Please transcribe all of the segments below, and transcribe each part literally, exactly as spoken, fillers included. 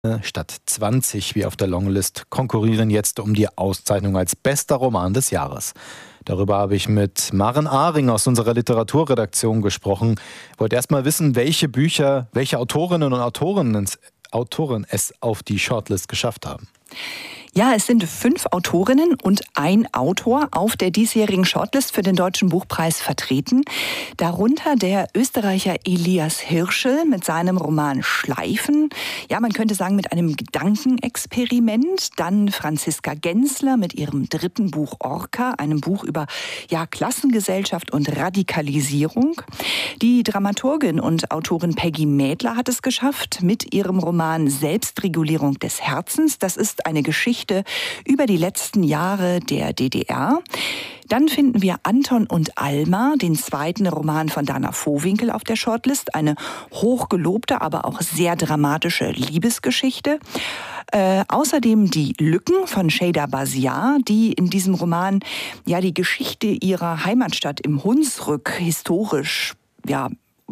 statt zwanzig wie auf der Longlist konkurrieren jetzt um die Auszeichnung als bester Roman des Jahres. Darüber habe ich mit Maren Ahring aus unserer Literaturredaktion gesprochen. Ich wollte erst mal wissen, welche Bücher, welche Autorinnen und Autoren, Autoren es auf die Shortlist geschafft haben. Ja, es sind fünf Autorinnen und ein Autor auf der diesjährigen Shortlist für den Deutschen Buchpreis vertreten. Darunter der Österreicher Elias Hirschl mit seinem Roman Schleifen. Ja, man könnte sagen mit einem Gedankenexperiment. Dann Franziska Gensler mit ihrem dritten Buch Orca, einem Buch über ja, Klassengesellschaft und Radikalisierung. Die Dramaturgin und Autorin Peggy Mädler hat es geschafft mit ihrem Roman Selbstregulierung des Herzens. Das ist eine Geschichte über die letzten Jahre der D D R. Dann finden wir Anton und Alma, den zweiten Roman von Dana Vohwinkel auf der Shortlist. Eine hochgelobte, aber auch sehr dramatische Liebesgeschichte. Äh, außerdem die Lücken von Sheyda Basiar, die in diesem Roman ja die Geschichte ihrer Heimatstadt im Hunsrück historisch ja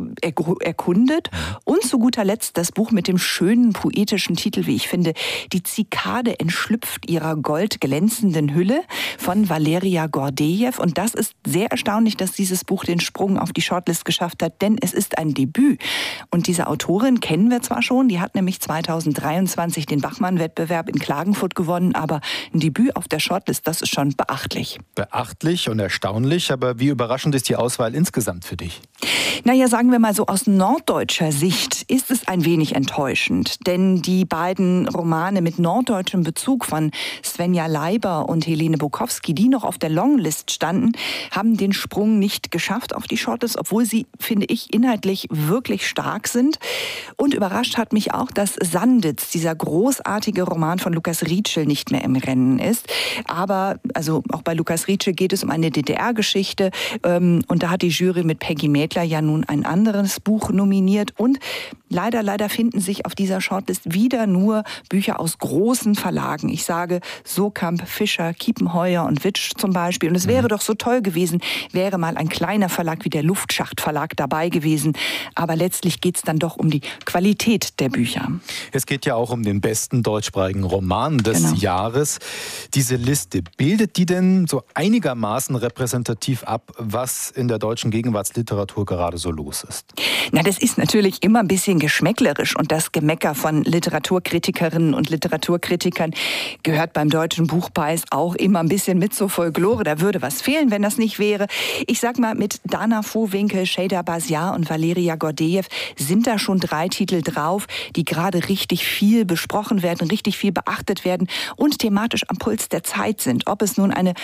erkundet. Und zu guter Letzt das Buch mit dem schönen poetischen Titel, wie ich finde, Die Zikade entschlüpft ihrer goldglänzenden Hülle von Valeria Gordejew. Und das ist sehr erstaunlich, dass dieses Buch den Sprung auf die Shortlist geschafft hat, denn es ist ein Debüt. Und diese Autorin kennen wir zwar schon, die hat nämlich zweitausenddreiundzwanzig den Bachmann-Wettbewerb in Klagenfurt gewonnen, aber ein Debüt auf der Shortlist, das ist schon beachtlich. Beachtlich und erstaunlich, aber wie überraschend ist die Auswahl insgesamt für dich? Naja, sagen wir mal so, aus norddeutscher Sicht ist es ein wenig enttäuschend, denn die beiden Romane mit norddeutschem Bezug von Svenja Leiber und Helene Bukowski, die noch auf der Longlist standen, haben den Sprung nicht geschafft auf die Shortlist, obwohl sie, finde ich, inhaltlich wirklich stark sind. Und überrascht hat mich auch, dass Sanditz, dieser großartige Roman von Lukas Rietschel, nicht mehr im Rennen ist. Aber also auch bei Lukas Rietschel geht es um eine D D R-Geschichte ähm, und da hat die Jury mit Peggy Mädler ja nun ein anderes Buch nominiert und leider, leider finden sich auf dieser Shortlist wieder nur Bücher aus großen Verlagen. Ich sage Sokamp, Fischer, Kiepenheuer und Witsch zum Beispiel. Und es wäre doch so toll gewesen, wäre mal ein kleiner Verlag wie der Luftschacht-Verlag dabei gewesen. Aber letztlich geht es dann doch um die Qualität der Bücher. Es geht ja auch um den besten deutschsprachigen Roman des Genau. Jahres. Diese Liste, bildet die denn so einigermaßen repräsentativ ab, was in der deutschen Gegenwartsliteratur gerade so los ist? Na, das ist natürlich immer ein bisschen geschmäcklerisch und das Gemecker von Literaturkritikerinnen und Literaturkritikern gehört beim Deutschen Buchpreis auch immer ein bisschen mit zur Folklore. Da würde was fehlen, wenn das nicht wäre. Ich sag mal, mit Dana Vohwinkel, Sheyda Basiar und Valeria Gordejew sind da schon drei Titel drauf, die gerade richtig viel besprochen werden, richtig viel beachtet werden und thematisch am Puls der Zeit sind. Ob es nun eine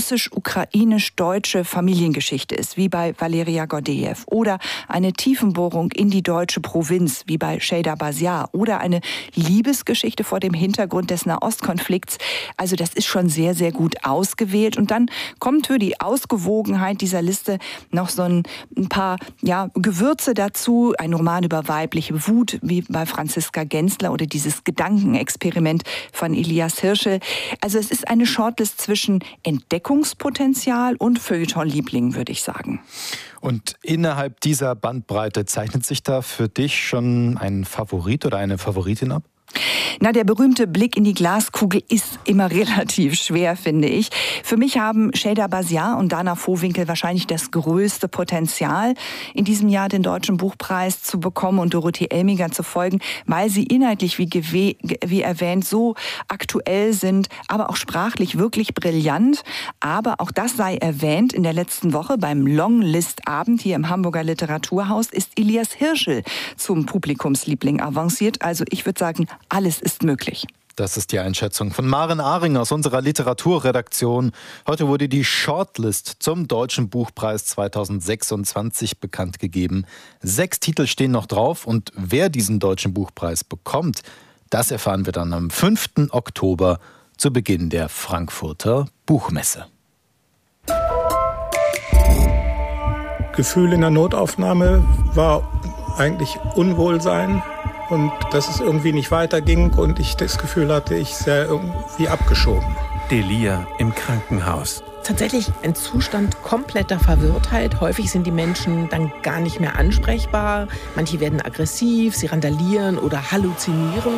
russisch-ukrainisch-deutsche Familiengeschichte ist, wie bei Valeria Gordejew, oder eine Tiefenbohrung in die deutsche Provinz, wie bei Sheyda Basiar, oder eine Liebesgeschichte vor dem Hintergrund des Nahostkonflikts. Also das ist schon sehr, sehr gut ausgewählt. Und dann kommt für die Ausgewogenheit dieser Liste noch so ein, ein paar ja, Gewürze dazu. Ein Roman über weibliche Wut, wie bei Franziska Gensler, oder dieses Gedankenexperiment von Elias Hirschl. Also es ist eine Shortlist zwischen Entdeckungspotenzial und Feuilleton-Liebling, würde ich sagen. Und innerhalb dieser Bandbreite zeichnet sich da für dich schon ein Favorit oder eine Favoritin ab? Na, der berühmte Blick in die Glaskugel ist immer relativ schwer, finde ich. Für mich haben Sheyda Basiar und Dana Vohwinkel wahrscheinlich das größte Potenzial, in diesem Jahr den Deutschen Buchpreis zu bekommen und Dorothee Elmiger zu folgen, weil sie inhaltlich, wie, gewe- wie erwähnt, so aktuell sind, aber auch sprachlich wirklich brillant. Aber auch das sei erwähnt, in der letzten Woche beim Longlist-Abend hier im Hamburger Literaturhaus ist Elias Hirschl zum Publikumsliebling avanciert. Also ich würde sagen, alles ist möglich. Das ist die Einschätzung von Maren Ahring aus unserer Literaturredaktion. Heute wurde die Shortlist zum Deutschen Buchpreis zweitausendsechsundzwanzig bekannt gegeben. Sechs Titel stehen noch drauf und wer diesen Deutschen Buchpreis bekommt, das erfahren wir dann am fünften Oktober zu Beginn der Frankfurter Buchmesse. Gefühl in der Notaufnahme war eigentlich Unwohlsein. Und dass es irgendwie nicht weiterging und ich das Gefühl hatte, ich sei irgendwie abgeschoben. Delia im Krankenhaus tatsächlich ein Zustand kompletter Verwirrtheit. Häufig sind die Menschen dann gar nicht mehr ansprechbar. Manche werden aggressiv, sie randalieren oder halluzinieren.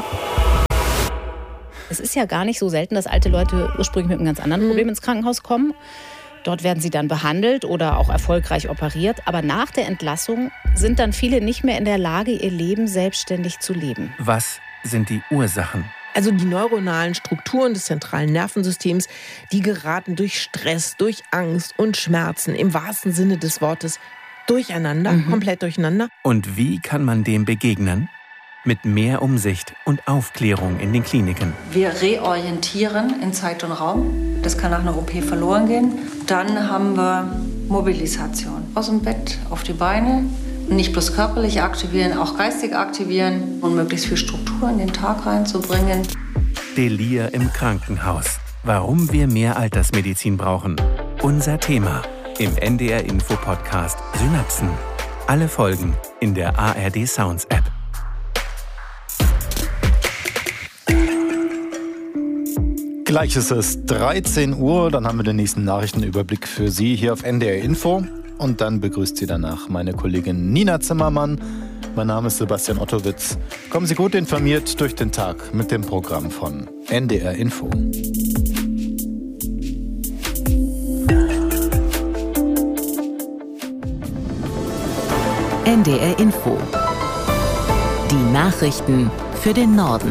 Es ist ja gar nicht so selten, dass alte Leute ursprünglich mit einem ganz anderen Problem ins Krankenhaus kommen. Dort werden sie dann behandelt oder auch erfolgreich operiert. Aber nach der Entlassung sind dann viele nicht mehr in der Lage, ihr Leben selbstständig zu leben. Was sind die Ursachen? Also die neuronalen Strukturen des zentralen Nervensystems, die geraten durch Stress, durch Angst und Schmerzen im wahrsten Sinne des Wortes durcheinander, mhm. komplett durcheinander. Und wie kann man dem begegnen? Mit mehr Umsicht und Aufklärung in den Kliniken. Wir reorientieren in Zeit und Raum. Das kann nach einer O P verloren gehen. Dann haben wir Mobilisation. Aus dem Bett auf die Beine. Nicht bloß körperlich aktivieren, auch geistig aktivieren und möglichst viel Struktur in den Tag reinzubringen. Delir im Krankenhaus. Warum wir mehr Altersmedizin brauchen. Unser Thema im N D R Info Podcast Synapsen. Alle Folgen in der A R D Sounds App. Gleich ist es dreizehn Uhr, dann haben wir den nächsten Nachrichtenüberblick für Sie hier auf N D R Info. Und dann begrüßt Sie danach meine Kollegin Nina Zimmermann. Mein Name ist Sebastian Ottowitz. Kommen Sie gut informiert durch den Tag mit dem Programm von N D R Info. N D R Info. Die Nachrichten für den Norden.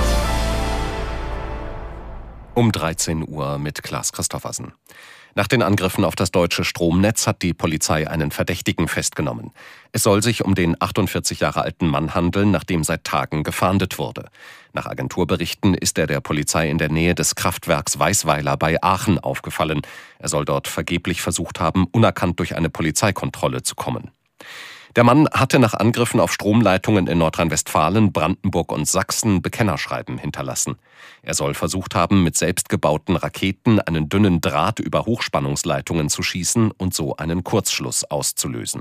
Um dreizehn Uhr mit Klaas Christoffersen. Nach den Angriffen auf das deutsche Stromnetz hat die Polizei einen Verdächtigen festgenommen. Es soll sich um den achtundvierzig Jahre alten Mann handeln, nach dem seit Tagen gefahndet wurde. Nach Agenturberichten ist er der Polizei in der Nähe des Kraftwerks Weißweiler bei Aachen aufgefallen. Er soll dort vergeblich versucht haben, unerkannt durch eine Polizeikontrolle zu kommen. Der Mann hatte nach Angriffen auf Stromleitungen in Nordrhein-Westfalen, Brandenburg und Sachsen Bekennerschreiben hinterlassen. Er soll versucht haben, mit selbstgebauten Raketen einen dünnen Draht über Hochspannungsleitungen zu schießen und so einen Kurzschluss auszulösen.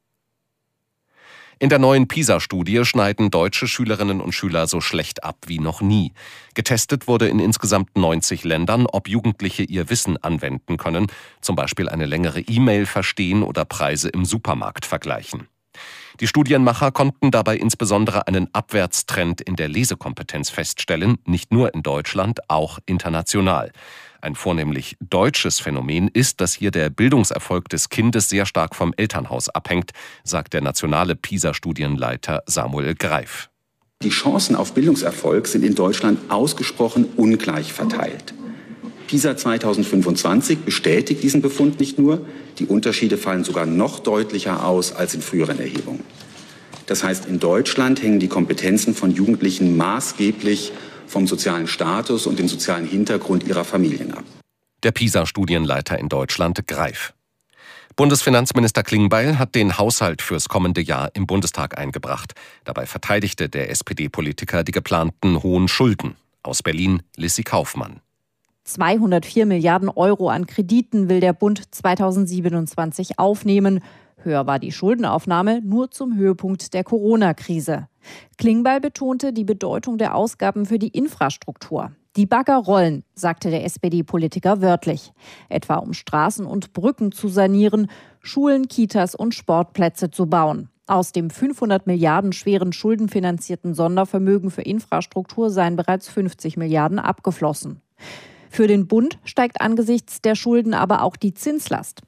In der neuen PISA-Studie schneiden deutsche Schülerinnen und Schüler so schlecht ab wie noch nie. Getestet wurde in insgesamt neunzig Ländern, ob Jugendliche ihr Wissen anwenden können, zum Beispiel eine längere E-Mail verstehen oder Preise im Supermarkt vergleichen. Die Studienmacher konnten dabei insbesondere einen Abwärtstrend in der Lesekompetenz feststellen, nicht nur in Deutschland, auch international. Ein vornehmlich deutsches Phänomen ist, dass hier der Bildungserfolg des Kindes sehr stark vom Elternhaus abhängt, sagt der nationale PISA-Studienleiter Samuel Greif. Die Chancen auf Bildungserfolg sind in Deutschland ausgesprochen ungleich verteilt. PISA zweitausendfünfundzwanzig bestätigt diesen Befund nicht nur, die Unterschiede fallen sogar noch deutlicher aus als in früheren Erhebungen. Das heißt, in Deutschland hängen die Kompetenzen von Jugendlichen maßgeblich vom sozialen Status und dem sozialen Hintergrund ihrer Familien ab. Der PISA-Studienleiter in Deutschland, Greif. Bundesfinanzminister Klingbeil hat den Haushalt fürs kommende Jahr im Bundestag eingebracht. Dabei verteidigte der S P D-Politiker die geplanten hohen Schulden. Aus Berlin, Lissy Kaufmann. zweihundertvier Milliarden Euro an Krediten will der Bund zweitausendsiebenundzwanzig aufnehmen. Höher war die Schuldenaufnahme nur zum Höhepunkt der Corona-Krise. Klingbeil betonte die Bedeutung der Ausgaben für die Infrastruktur. Die Bagger rollen, sagte der S P D-Politiker wörtlich. Etwa um Straßen und Brücken zu sanieren, Schulen, Kitas und Sportplätze zu bauen. Aus dem fünfhundert Milliarden schweren schuldenfinanzierten Sondervermögen für Infrastruktur seien bereits fünfzig Milliarden abgeflossen. Für den Bund steigt angesichts der Schulden aber auch die Zinslast.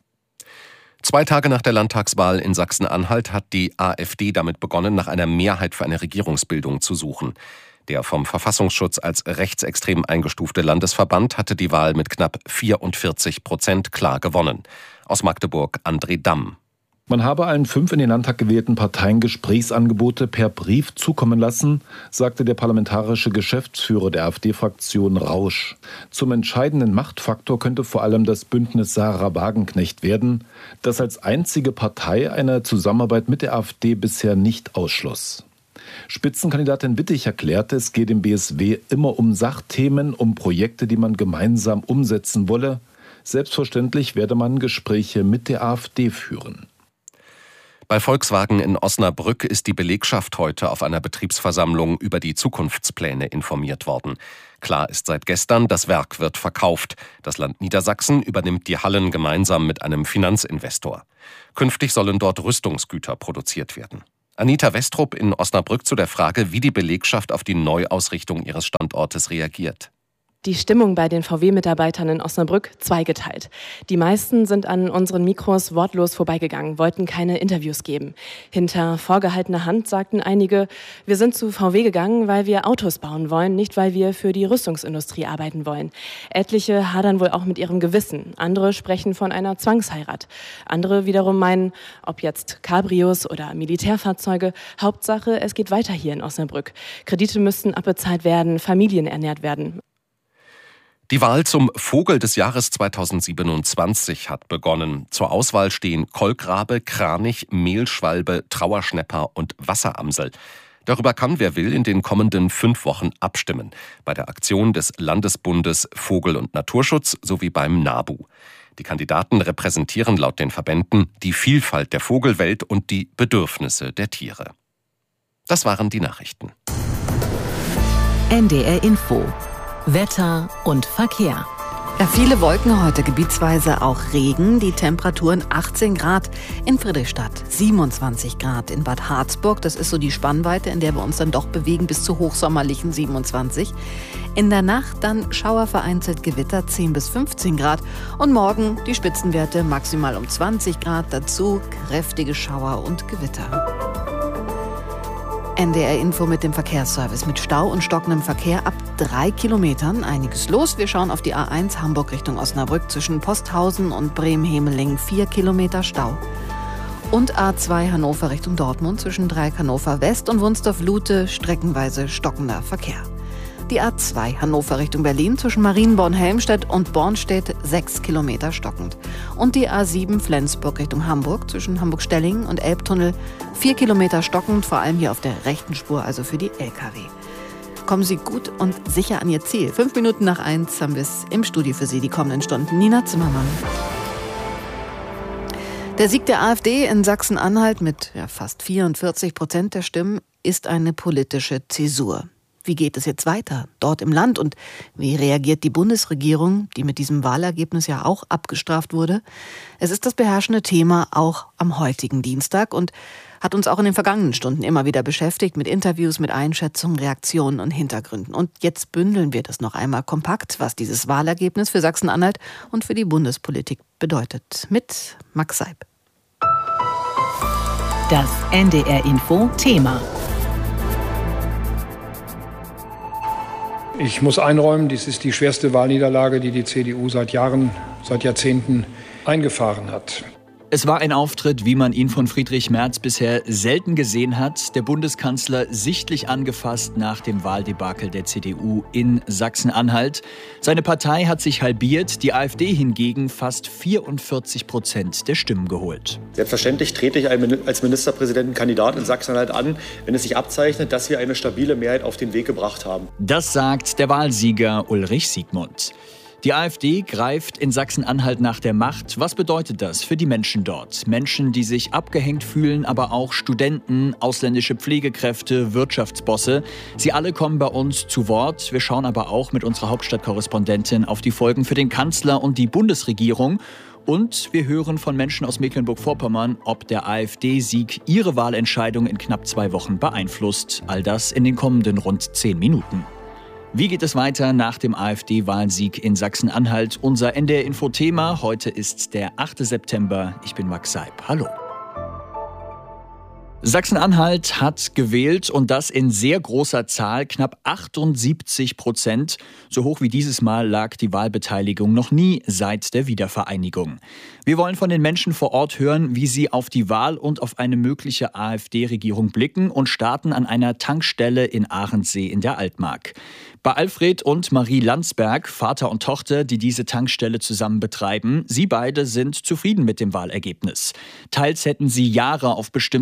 Zwei Tage nach der Landtagswahl in Sachsen-Anhalt hat die AfD damit begonnen, nach einer Mehrheit für eine Regierungsbildung zu suchen. Der vom Verfassungsschutz als rechtsextrem eingestufte Landesverband hatte die Wahl mit knapp vierundvierzig Prozent klar gewonnen. Aus Magdeburg André Damm. Man habe allen fünf in den Landtag gewählten Parteien Gesprächsangebote per Brief zukommen lassen, sagte der parlamentarische Geschäftsführer der AfD-Fraktion Rausch. Zum entscheidenden Machtfaktor könnte vor allem das Bündnis Sarah Wagenknecht werden, das als einzige Partei eine Zusammenarbeit mit der AfD bisher nicht ausschloss. Spitzenkandidatin Wittig erklärte, es geht im B S W immer um Sachthemen, um Projekte, die man gemeinsam umsetzen wolle. Selbstverständlich werde man Gespräche mit der AfD führen. Bei Volkswagen in Osnabrück ist die Belegschaft heute auf einer Betriebsversammlung über die Zukunftspläne informiert worden. Klar ist seit gestern, das Werk wird verkauft. Das Land Niedersachsen übernimmt die Hallen gemeinsam mit einem Finanzinvestor. Künftig sollen dort Rüstungsgüter produziert werden. Anita Westrup in Osnabrück zu der Frage, wie die Belegschaft auf die Neuausrichtung ihres Standortes reagiert. Die Stimmung bei den V W-Mitarbeitern in Osnabrück zweigeteilt. Die meisten sind an unseren Mikros wortlos vorbeigegangen, wollten keine Interviews geben. Hinter vorgehaltener Hand sagten einige, wir sind zu V W gegangen, weil wir Autos bauen wollen, nicht weil wir für die Rüstungsindustrie arbeiten wollen. Etliche hadern wohl auch mit ihrem Gewissen. Andere sprechen von einer Zwangsheirat. Andere wiederum meinen, ob jetzt Cabrios oder Militärfahrzeuge, Hauptsache, es geht weiter hier in Osnabrück. Kredite müssten abbezahlt werden, Familien ernährt werden. Die Wahl zum Vogel des Jahres zweitausendsiebenundzwanzig hat begonnen. Zur Auswahl stehen Kolkrabe, Kranich, Mehlschwalbe, Trauerschnäpper und Wasseramsel. Darüber kann, wer will, in den kommenden fünf Wochen abstimmen. Bei der Aktion des Landesbundes Vogel- und Naturschutz sowie beim NABU. Die Kandidaten repräsentieren laut den Verbänden die Vielfalt der Vogelwelt und die Bedürfnisse der Tiere. Das waren die Nachrichten. N D R Info. Wetter und Verkehr. Ja, viele Wolken heute, gebietsweise auch Regen. Die Temperaturen achtzehn Grad in Friedrichstadt, siebenundzwanzig Grad in Bad Harzburg. Das ist so die Spannweite, in der wir uns dann doch bewegen, bis zu hochsommerlichen siebenundzwanzig. In der Nacht dann Schauer, vereinzelt Gewitter, zehn bis fünfzehn Grad. Und morgen die Spitzenwerte maximal um zwanzig Grad. Dazu kräftige Schauer und Gewitter. N D R Info mit dem Verkehrsservice. Mit Stau und stockendem Verkehr ab drei Kilometern. Einiges los. Wir schauen auf die A eins Hamburg Richtung Osnabrück zwischen Posthausen und Bremen-Hemeling. Vier Kilometer Stau. Und A zwei Hannover Richtung Dortmund zwischen Dreieck Hannover West und Wunstorf-Lute streckenweise stockender Verkehr. Die A zwei Hannover Richtung Berlin zwischen Marienborn-Helmstedt und Bornstedt sechs Kilometer stockend. Und die A sieben Flensburg Richtung Hamburg zwischen Hamburg-Stellingen und Elbtunnel vier Kilometer stockend, vor allem hier auf der rechten Spur, also für die L K W. Kommen Sie gut und sicher an Ihr Ziel. Fünf Minuten nach eins haben wir es im Studio für Sie die kommenden Stunden. Nina Zimmermann. Der Sieg der AfD in Sachsen-Anhalt mit ja, fast vierundvierzig Prozent der Stimmen ist eine politische Zäsur. Wie geht es jetzt weiter dort im Land und wie reagiert die Bundesregierung, die mit diesem Wahlergebnis ja auch abgestraft wurde? Es ist das beherrschende Thema auch am heutigen Dienstag und hat uns auch in den vergangenen Stunden immer wieder beschäftigt mit Interviews, mit Einschätzungen, Reaktionen und Hintergründen. Und jetzt bündeln wir das noch einmal kompakt, was dieses Wahlergebnis für Sachsen-Anhalt und für die Bundespolitik bedeutet. Mit Max Seib. Das N D R Info Thema. Ich muss einräumen, dies ist die schwerste Wahlniederlage, die die C D U seit Jahren, seit Jahrzehnten eingefahren hat. Es war ein Auftritt, wie man ihn von Friedrich Merz bisher selten gesehen hat. Der Bundeskanzler sichtlich angefasst nach dem Wahldebakel der C D U in Sachsen-Anhalt. Seine Partei hat sich halbiert, die AfD hingegen fast vierundvierzig Prozent der Stimmen geholt. Selbstverständlich trete ich als Ministerpräsidentenkandidat in Sachsen-Anhalt an, wenn es sich abzeichnet, dass wir eine stabile Mehrheit auf den Weg gebracht haben. Das sagt der Wahlsieger Ulrich Siegmund. Die AfD greift in Sachsen-Anhalt nach der Macht. Was bedeutet das für die Menschen dort? Menschen, die sich abgehängt fühlen, aber auch Studenten, ausländische Pflegekräfte, Wirtschaftsbosse. Sie alle kommen bei uns zu Wort. Wir schauen aber auch mit unserer Hauptstadtkorrespondentin auf die Folgen für den Kanzler und die Bundesregierung. Und wir hören von Menschen aus Mecklenburg-Vorpommern, ob der AfD-Sieg ihre Wahlentscheidung in knapp zwei Wochen beeinflusst. All das in den kommenden rund zehn Minuten. Wie geht es weiter nach dem AfD-Wahlsieg in Sachsen-Anhalt? Unser N D R-Info-Thema. Heute ist der achte September. Ich bin Max Seib. Hallo. Sachsen-Anhalt hat gewählt und das in sehr großer Zahl, knapp achtundsiebzig Prozent. So hoch wie dieses Mal lag die Wahlbeteiligung noch nie seit der Wiedervereinigung. Wir wollen von den Menschen vor Ort hören, wie sie auf die Wahl und auf eine mögliche AfD-Regierung blicken und starten an einer Tankstelle in Ahrensee in der Altmark. Bei Alfred und Marie Landsberg, Vater und Tochter, die diese Tankstelle zusammen betreiben, sie beide sind zufrieden mit dem Wahlergebnis. Teils hätten sie Jahre auf bestimmte Genehmigungen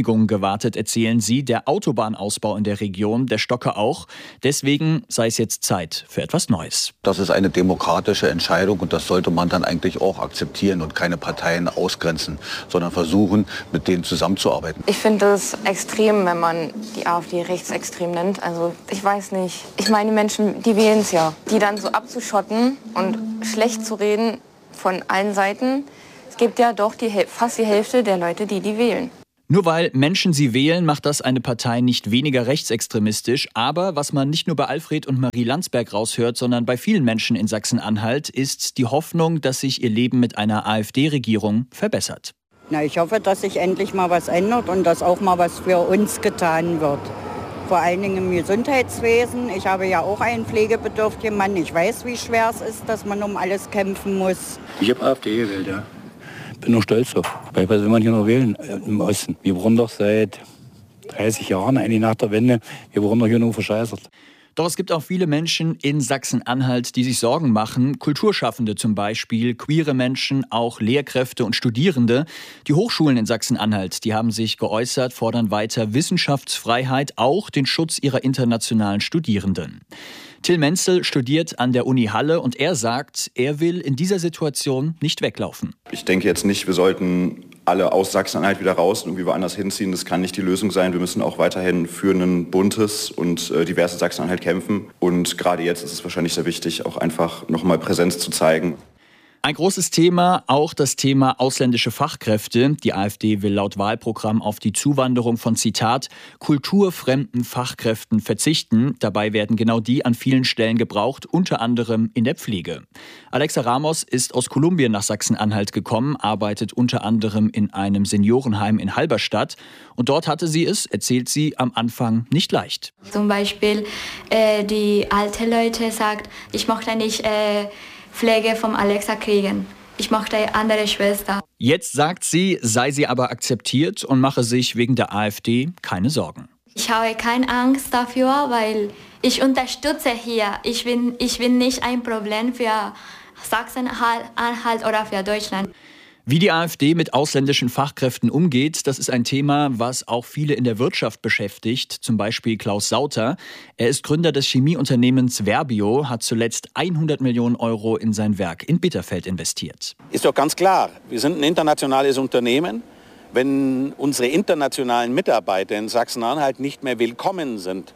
Genehmigungen gewartet, erzählen sie. Der Autobahnausbau in der Region, der stocke auch. Deswegen sei es jetzt Zeit für etwas Neues. Das ist eine demokratische Entscheidung und das sollte man dann eigentlich auch akzeptieren und keine Parteien ausgrenzen, sondern versuchen, mit denen zusammenzuarbeiten. Ich finde es extrem, wenn man die AfD rechtsextrem nennt. Also ich weiß nicht. Ich meine, die Menschen, die wählen es ja. Die dann so abzuschotten und schlecht zu reden von allen Seiten. Es gibt ja doch die, fast die Hälfte der Leute, die die wählen. Nur weil Menschen sie wählen, macht das eine Partei nicht weniger rechtsextremistisch. Aber was man nicht nur bei Alfred und Marie Landsberg raushört, sondern bei vielen Menschen in Sachsen-Anhalt, ist die Hoffnung, dass sich ihr Leben mit einer AfD-Regierung verbessert. Na, ich hoffe, dass sich endlich mal was ändert und dass auch mal was für uns getan wird. Vor allen Dingen im Gesundheitswesen. Ich habe ja auch einen pflegebedürftigen Mann. Ich weiß, wie schwer es ist, dass man um alles kämpfen muss. Ich habe AfD gewählt, ja. Bin nur stolz drauf. Weil was will man hier noch wählen im Osten? Wir wurden doch seit dreißig Jahren, eigentlich nach der Wende, wir wurden doch hier nur verscheißert. Doch es gibt auch viele Menschen in Sachsen-Anhalt, die sich Sorgen machen. Kulturschaffende zum Beispiel, queere Menschen, auch Lehrkräfte und Studierende. Die Hochschulen in Sachsen-Anhalt, die haben sich geäußert, fordern weiter Wissenschaftsfreiheit, auch den Schutz ihrer internationalen Studierenden. Till Menzel studiert an der Uni Halle und er sagt, er will in dieser Situation nicht weglaufen. Ich denke jetzt nicht, wir sollten alle aus Sachsen-Anhalt wieder raus und irgendwie woanders hinziehen. Das kann nicht die Lösung sein. Wir müssen auch weiterhin für ein buntes und äh, diverses Sachsen-Anhalt kämpfen. Und gerade jetzt ist es wahrscheinlich sehr wichtig, auch einfach nochmal Präsenz zu zeigen. Ein großes Thema, auch das Thema ausländische Fachkräfte. Die AfD will laut Wahlprogramm auf die Zuwanderung von, Zitat, kulturfremden Fachkräften verzichten. Dabei werden genau die an vielen Stellen gebraucht, unter anderem in der Pflege. Alexa Ramos ist aus Kolumbien nach Sachsen-Anhalt gekommen, arbeitet unter anderem in einem Seniorenheim in Halberstadt. Und dort hatte sie es, erzählt sie, am Anfang nicht leicht. Zum Beispiel äh, die alte Leute sagt, ich möchte nicht äh, Pflege vom Alexa kriegen. Ich möchte eine andere Schwester. Jetzt sagt sie, sei sie aber akzeptiert und mache sich wegen der AfD keine Sorgen. Ich habe keine Angst dafür, weil ich unterstütze hier. Ich bin, ich bin nicht ein Problem für Sachsen-Anhalt oder für Deutschland. Wie die AfD mit ausländischen Fachkräften umgeht, das ist ein Thema, was auch viele in der Wirtschaft beschäftigt. Zum Beispiel Klaus Sauter. Er ist Gründer des Chemieunternehmens Verbio, hat zuletzt hundert Millionen Euro in sein Werk in Bitterfeld investiert. Ist doch ganz klar, wir sind ein internationales Unternehmen. Wenn unsere internationalen Mitarbeiter in Sachsen-Anhalt nicht mehr willkommen sind,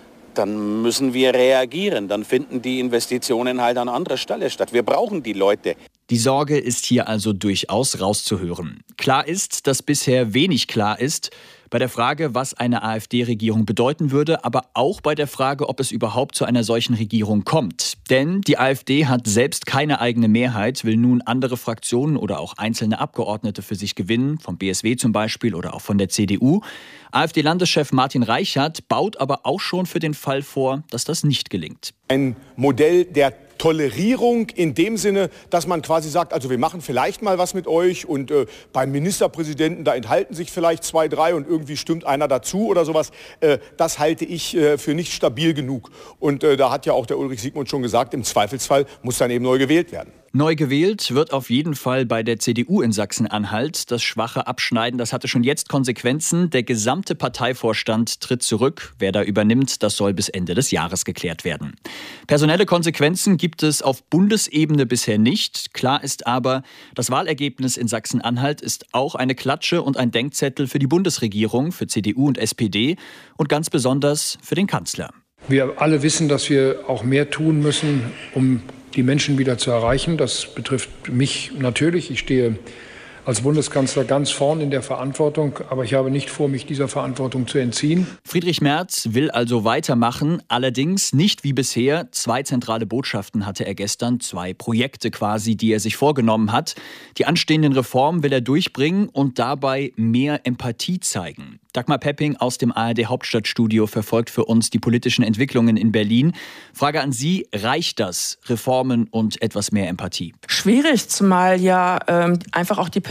dann müssen wir reagieren. Dann finden die Investitionen halt an anderer Stelle statt. Wir brauchen die Leute. Die Sorge ist hier also durchaus rauszuhören. Klar ist, dass bisher wenig klar ist bei der Frage, was eine AfD-Regierung bedeuten würde, aber auch bei der Frage, ob es überhaupt zu einer solchen Regierung kommt. Denn die AfD hat selbst keine eigene Mehrheit, will nun andere Fraktionen oder auch einzelne Abgeordnete für sich gewinnen, vom B S W zum Beispiel oder auch von der C D U. AfD-Landeschef Martin Reichert baut aber auch schon für den Fall vor, dass das nicht gelingt. Ein Modell der Tolerierung in dem Sinne, dass man quasi sagt, also wir machen vielleicht mal was mit euch und äh, beim Ministerpräsidenten, da enthalten sich vielleicht zwei, drei und irgendwie stimmt einer dazu oder sowas. Äh, das halte ich äh, für nicht stabil genug. Und äh, da hat ja auch der Ulrich Siegmund schon gesagt, im Zweifelsfall muss dann eben neu gewählt werden. Neu gewählt wird auf jeden Fall bei der C D U in Sachsen-Anhalt. Das schwache Abschneiden, das hatte schon jetzt Konsequenzen. Der gesamte Parteivorstand tritt zurück. Wer da übernimmt, das soll bis Ende des Jahres geklärt werden. Personelle Konsequenzen gibt es auf Bundesebene bisher nicht. Klar ist aber, das Wahlergebnis in Sachsen-Anhalt ist auch eine Klatsche und ein Denkzettel für die Bundesregierung, für C D U und S P D und ganz besonders für den Kanzler. Wir alle wissen, dass wir auch mehr tun müssen, um die Menschen wieder zu erreichen. Das betrifft mich natürlich. Ich stehe als Bundeskanzler ganz vorn in der Verantwortung, aber ich habe nicht vor, mich dieser Verantwortung zu entziehen. Friedrich Merz will also weitermachen, allerdings nicht wie bisher. Zwei zentrale Botschaften hatte er gestern, zwei Projekte quasi, die er sich vorgenommen hat. Die anstehenden Reformen will er durchbringen und dabei mehr Empathie zeigen. Dagmar Pepping aus dem A R D Hauptstadtstudio verfolgt für uns die politischen Entwicklungen in Berlin. Frage an Sie, reicht das, Reformen und etwas mehr Empathie? Schwierig, zumal ja ähm, einfach auch die Person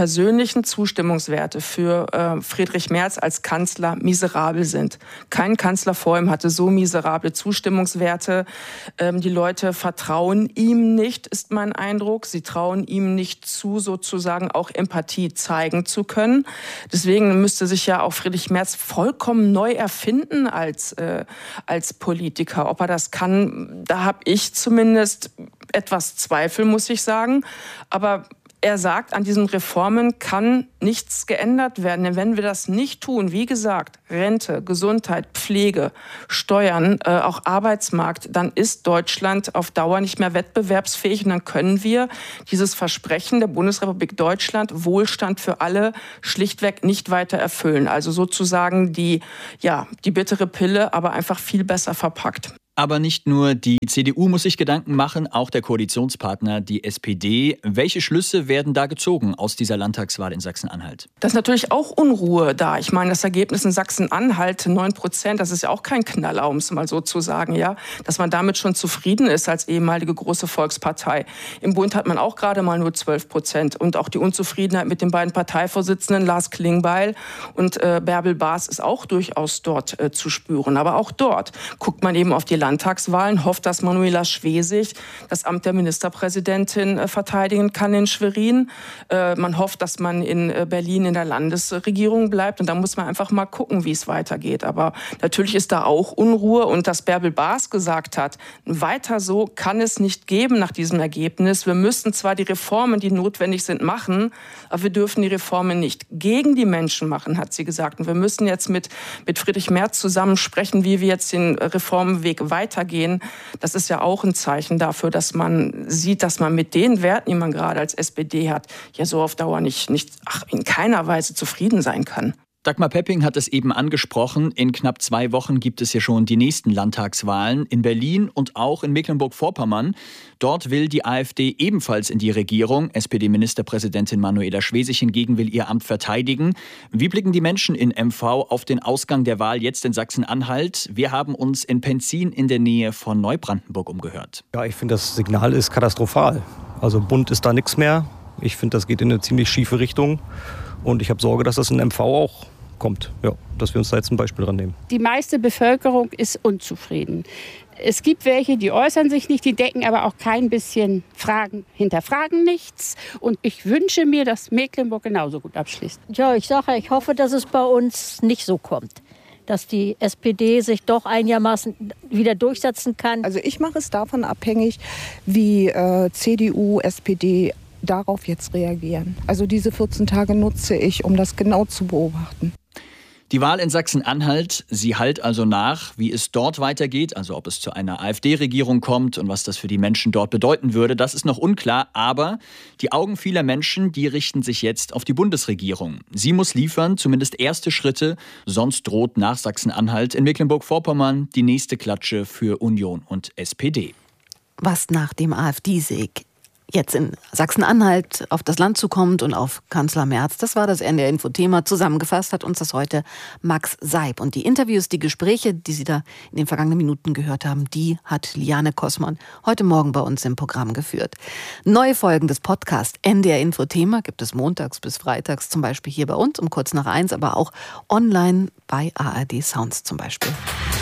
persönlichen Zustimmungswerte für äh, Friedrich Merz als Kanzler miserabel sind. Kein Kanzler vor ihm hatte so miserable Zustimmungswerte. Ähm, die Leute vertrauen ihm nicht, ist mein Eindruck. Sie trauen ihm nicht zu, sozusagen auch Empathie zeigen zu können. Deswegen müsste sich ja auch Friedrich Merz vollkommen neu erfinden als, äh, als Politiker. Ob er das kann, da habe ich zumindest etwas Zweifel, muss ich sagen. Aber er sagt, an diesen Reformen kann nichts geändert werden. Denn wenn wir das nicht tun, wie gesagt, Rente, Gesundheit, Pflege, Steuern, äh, auch Arbeitsmarkt, dann ist Deutschland auf Dauer nicht mehr wettbewerbsfähig. Und dann können wir dieses Versprechen der Bundesrepublik Deutschland, Wohlstand für alle, schlichtweg nicht weiter erfüllen. Also sozusagen die, ja, die bittere Pille, aber einfach viel besser verpackt. Aber nicht nur die C D U muss sich Gedanken machen, auch der Koalitionspartner, die S P D. Welche Schlüsse werden da gezogen aus dieser Landtagswahl in Sachsen-Anhalt? Das ist natürlich auch Unruhe da. Ich meine, das Ergebnis in Sachsen-Anhalt, neun Prozent, das ist ja auch kein Knaller, um es mal so zu sagen, ja, dass man damit schon zufrieden ist als ehemalige große Volkspartei. Im Bund hat man auch gerade mal nur zwölf Prozent. Und auch die Unzufriedenheit mit den beiden Parteivorsitzenden, Lars Klingbeil und äh, Bärbel Baas, ist auch durchaus dort äh, zu spüren. Aber auch dort guckt man eben auf die Landtagswahlen, hofft, dass Manuela Schwesig das Amt der Ministerpräsidentin äh, verteidigen kann in Schwerin. Äh, man hofft, dass man in äh, Berlin in der Landesregierung bleibt. Und da muss man einfach mal gucken, wie es weitergeht. Aber natürlich ist da auch Unruhe. Und dass Bärbel Baas gesagt hat, weiter so kann es nicht geben nach diesem Ergebnis. Wir müssen zwar die Reformen, die notwendig sind, machen, aber wir dürfen die Reformen nicht gegen die Menschen machen, hat sie gesagt. Und wir müssen jetzt mit, mit Friedrich Merz zusammen sprechen, wie wir jetzt den Reformweg weitergehen. weitergehen. Das ist ja auch ein Zeichen dafür, dass man sieht, dass man mit den Werten, die man gerade als S P D hat, ja so auf Dauer nicht, nicht ach, in keiner Weise zufrieden sein kann. Dagmar Pepping hat es eben angesprochen. In knapp zwei Wochen gibt es ja schon die nächsten Landtagswahlen in Berlin und auch in Mecklenburg-Vorpommern. Dort will die AfD ebenfalls in die Regierung. S P D-Ministerpräsidentin Manuela Schwesig hingegen will ihr Amt verteidigen. Wie blicken die Menschen in M V auf den Ausgang der Wahl jetzt in Sachsen-Anhalt? Wir haben uns in Penzin in der Nähe von Neubrandenburg umgehört. Ja, ich finde, das Signal ist katastrophal. Also bunt ist da nichts mehr. Ich finde, das geht in eine ziemlich schiefe Richtung. Und ich habe Sorge, dass das in M V auch kommt. Ja, dass wir uns da jetzt ein Beispiel dran nehmen. Die meiste Bevölkerung ist unzufrieden. Es gibt welche, die äußern sich nicht, die decken aber auch kein bisschen Fragen, hinterfragen nichts. Und ich wünsche mir, dass Mecklenburg genauso gut abschließt. Ja, ich sage, ich hoffe, dass es bei uns nicht so kommt. Dass die S P D sich doch einigermaßen wieder durchsetzen kann. Also ich mache es davon abhängig, wie äh, C D U, S P D darauf jetzt reagieren. Also diese vierzehn Tage nutze ich, um das genau zu beobachten. Die Wahl in Sachsen-Anhalt, sie hallt also nach, wie es dort weitergeht, also ob es zu einer AfD-Regierung kommt und was das für die Menschen dort bedeuten würde, das ist noch unklar. Aber die Augen vieler Menschen, die richten sich jetzt auf die Bundesregierung. Sie muss liefern, zumindest erste Schritte, sonst droht nach Sachsen-Anhalt in Mecklenburg-Vorpommern die nächste Klatsche für Union und S P D. Was nach dem AfD-Sieg jetzt in Sachsen-Anhalt auf das Land zukommt und auf Kanzler Merz, das war das N D R-Info-Thema. Zusammengefasst hat uns das heute Max Seib. Und die Interviews, die Gespräche, die Sie da in den vergangenen Minuten gehört haben, die hat Liane Kossmann heute Morgen bei uns im Programm geführt. Neue Folgen des Podcasts N D R-Info-Thema gibt es montags bis freitags, zum Beispiel hier bei uns um kurz nach eins, aber auch online bei A R D Sounds zum Beispiel.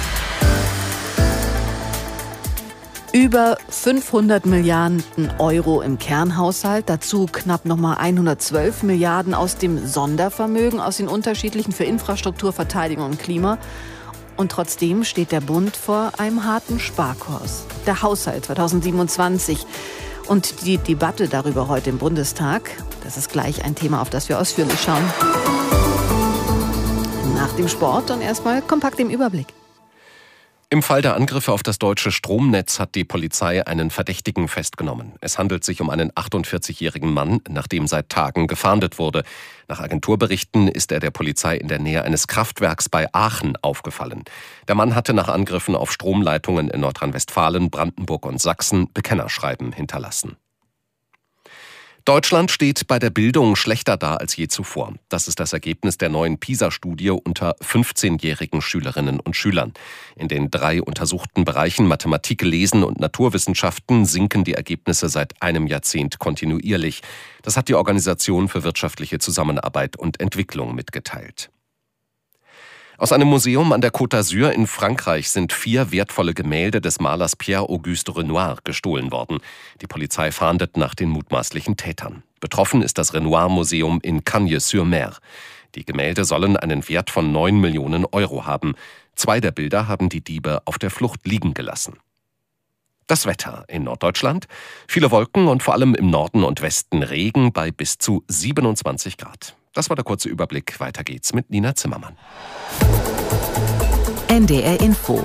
Über fünfhundert Milliarden Euro im Kernhaushalt, dazu knapp nochmal hundertzwölf Milliarden aus dem Sondervermögen, aus den unterschiedlichen für Infrastruktur, Verteidigung und Klima. Und trotzdem steht der Bund vor einem harten Sparkurs. Der Haushalt zweitausendsiebenundzwanzig und die Debatte darüber heute im Bundestag, das ist gleich ein Thema, auf das wir ausführlich schauen. Nach dem Sport und erstmal kompakt im Überblick. Im Fall der Angriffe auf das deutsche Stromnetz hat die Polizei einen Verdächtigen festgenommen. Es handelt sich um einen achtundvierzigjährigen Mann, nach dem seit Tagen gefahndet wurde. Nach Agenturberichten ist er der Polizei in der Nähe eines Kraftwerks bei Aachen aufgefallen. Der Mann hatte nach Angriffen auf Stromleitungen in Nordrhein-Westfalen, Brandenburg und Sachsen Bekennerschreiben hinterlassen. Deutschland steht bei der Bildung schlechter da als je zuvor. Das ist das Ergebnis der neuen PISA-Studie unter fünfzehnjährigen Schülerinnen und Schülern. In den drei untersuchten Bereichen Mathematik, Lesen und Naturwissenschaften sinken die Ergebnisse seit einem Jahrzehnt kontinuierlich. Das hat die Organisation für wirtschaftliche Zusammenarbeit und Entwicklung mitgeteilt. Aus einem Museum an der Côte d'Azur in Frankreich sind vier wertvolle Gemälde des Malers Pierre-Auguste Renoir gestohlen worden. Die Polizei fahndet nach den mutmaßlichen Tätern. Betroffen ist das Renoir-Museum in Cagnes-sur-Mer. Die Gemälde sollen einen Wert von neun Millionen Euro haben. Zwei der Bilder haben die Diebe auf der Flucht liegen gelassen. Das Wetter in Norddeutschland. Viele Wolken und vor allem im Norden und Westen Regen bei bis zu siebenundzwanzig Grad. Das war der kurze Überblick. Weiter geht's mit Nina Zimmermann. N D R Info.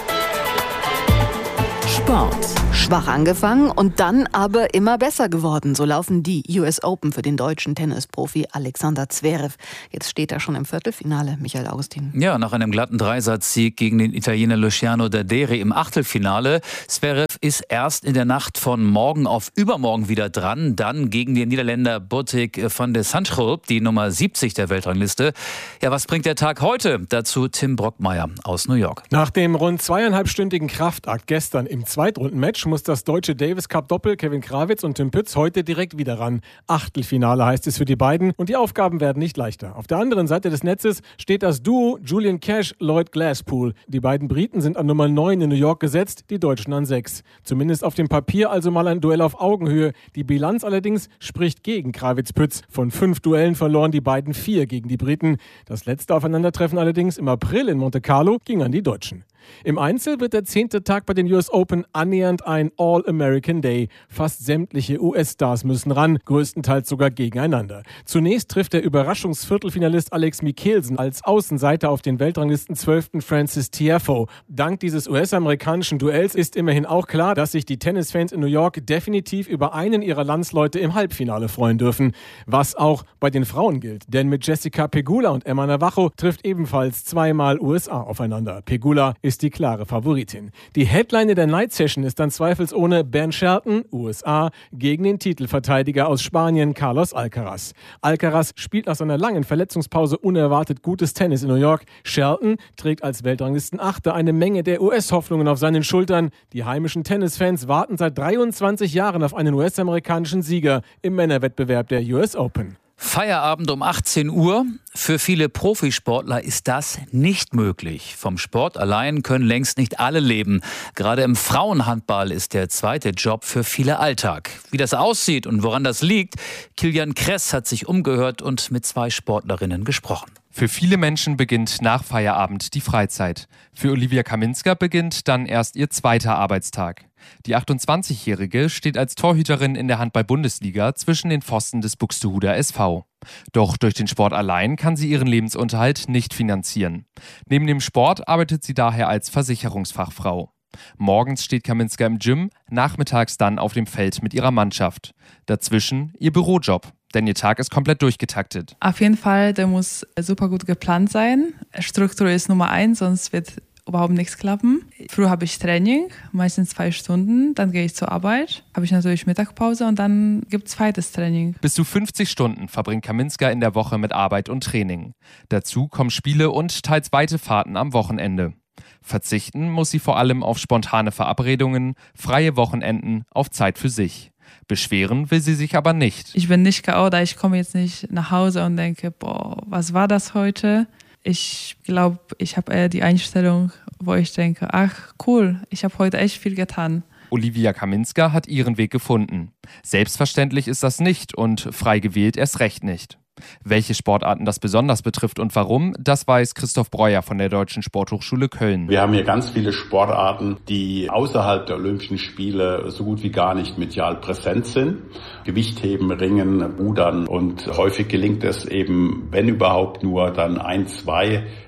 Sport. Schwach angefangen und dann aber immer besser geworden. So laufen die U S Open für den deutschen Tennisprofi Alexander Zverev. Jetzt steht er schon im Viertelfinale, Michael Augustin. Ja, nach einem glatten Dreisatzsieg gegen den Italiener Luciano Daderi im Achtelfinale. Zverev ist erst in der Nacht von morgen auf übermorgen wieder dran. Dann gegen den Niederländer Botic van de Zandschulp, die Nummer siebzig der Weltrangliste. Ja, was bringt der Tag heute? Dazu Tim Brockmeier aus New York. Nach dem rund zweieinhalbstündigen Kraftakt gestern im Zweitrundenmatch muss das deutsche Davis Cup Doppel Kevin Krawitz und Tim Pütz heute direkt wieder ran. Achtelfinale heißt es für die beiden und die Aufgaben werden nicht leichter. Auf der anderen Seite des Netzes steht das Duo Julian Cash, Lloyd Glasspool. Die beiden Briten sind an Nummer neun in New York gesetzt, die Deutschen an sechs. Zumindest auf dem Papier also mal ein Duell auf Augenhöhe. Die Bilanz allerdings spricht gegen Krawitz-Pütz. Von fünf Duellen verloren die beiden vier gegen die Briten. Das letzte Aufeinandertreffen allerdings im April in Monte Carlo ging an die Deutschen. Im Einzel wird der zehnte Tag bei den U S Open annähernd ein All-American Day. Fast sämtliche U S-Stars müssen ran, größtenteils sogar gegeneinander. Zunächst trifft der Überraschungsviertelfinalist Alex Michelsen als Außenseiter auf den Weltranglisten zwölften Francis Tiafoe. Dank dieses U S-amerikanischen Duells ist immerhin auch klar, dass sich die Tennisfans in New York definitiv über einen ihrer Landsleute im Halbfinale freuen dürfen. Was auch bei den Frauen gilt, denn mit Jessica Pegula und Emma Navajo trifft ebenfalls zweimal U S A aufeinander. Pegula ist die klare Favoritin. Die Headline der Night Session ist dann zweifelsohne Ben Shelton, U S A, gegen den Titelverteidiger aus Spanien, Carlos Alcaraz. Alcaraz spielt nach seiner langen Verletzungspause unerwartet gutes Tennis in New York. Shelton trägt als Weltranglistenachter eine Menge der U S-Hoffnungen auf seinen Schultern. Die heimischen Tennisfans warten seit dreiundzwanzig Jahren auf einen U S-amerikanischen Sieger im Männerwettbewerb der U S Open. Feierabend um achtzehn Uhr. Für viele Profisportler ist das nicht möglich. Vom Sport allein können längst nicht alle leben. Gerade im Frauenhandball ist der zweite Job für viele Alltag. Wie das aussieht und woran das liegt, Kilian Kress hat sich umgehört und mit zwei Sportlerinnen gesprochen. Für viele Menschen beginnt nach Feierabend die Freizeit. Für Olivia Kaminska beginnt dann erst ihr zweiter Arbeitstag. Die achtundzwanzigjährige steht als Torhüterin in der Handball-Bundesliga zwischen den Pfosten des Buxtehuder S V. Doch durch den Sport allein kann sie ihren Lebensunterhalt nicht finanzieren. Neben dem Sport arbeitet sie daher als Versicherungsfachfrau. Morgens steht Kaminska im Gym, nachmittags dann auf dem Feld mit ihrer Mannschaft. Dazwischen ihr Bürojob, denn ihr Tag ist komplett durchgetaktet. Auf jeden Fall, der muss super gut geplant sein. Struktur ist Nummer eins, sonst wird überhaupt nichts klappen. Früh habe ich Training, meistens zwei Stunden, dann gehe ich zur Arbeit, habe ich natürlich Mittagspause und dann gibt es zweites Training. Bis zu fünfzig Stunden verbringt Kaminska in der Woche mit Arbeit und Training. Dazu kommen Spiele und teils weite Fahrten am Wochenende. Verzichten muss sie vor allem auf spontane Verabredungen, freie Wochenenden, auf Zeit für sich. Beschweren will sie sich aber nicht. Ich bin nicht K O, da ich komme jetzt nicht nach Hause und denke, boah, was war das heute? Ich glaube, ich habe eher die Einstellung, wo ich denke, ach cool, ich habe heute echt viel getan. Olivia Kaminska hat ihren Weg gefunden. Selbstverständlich ist das nicht und frei gewählt erst recht nicht. Welche Sportarten das besonders betrifft und warum, das weiß Christoph Breuer von der Deutschen Sporthochschule Köln. Wir haben hier ganz viele Sportarten, die außerhalb der Olympischen Spiele so gut wie gar nicht medial präsent sind. Gewichtheben, Ringen, Rudern und häufig gelingt es eben, wenn überhaupt nur, dann ein, zwei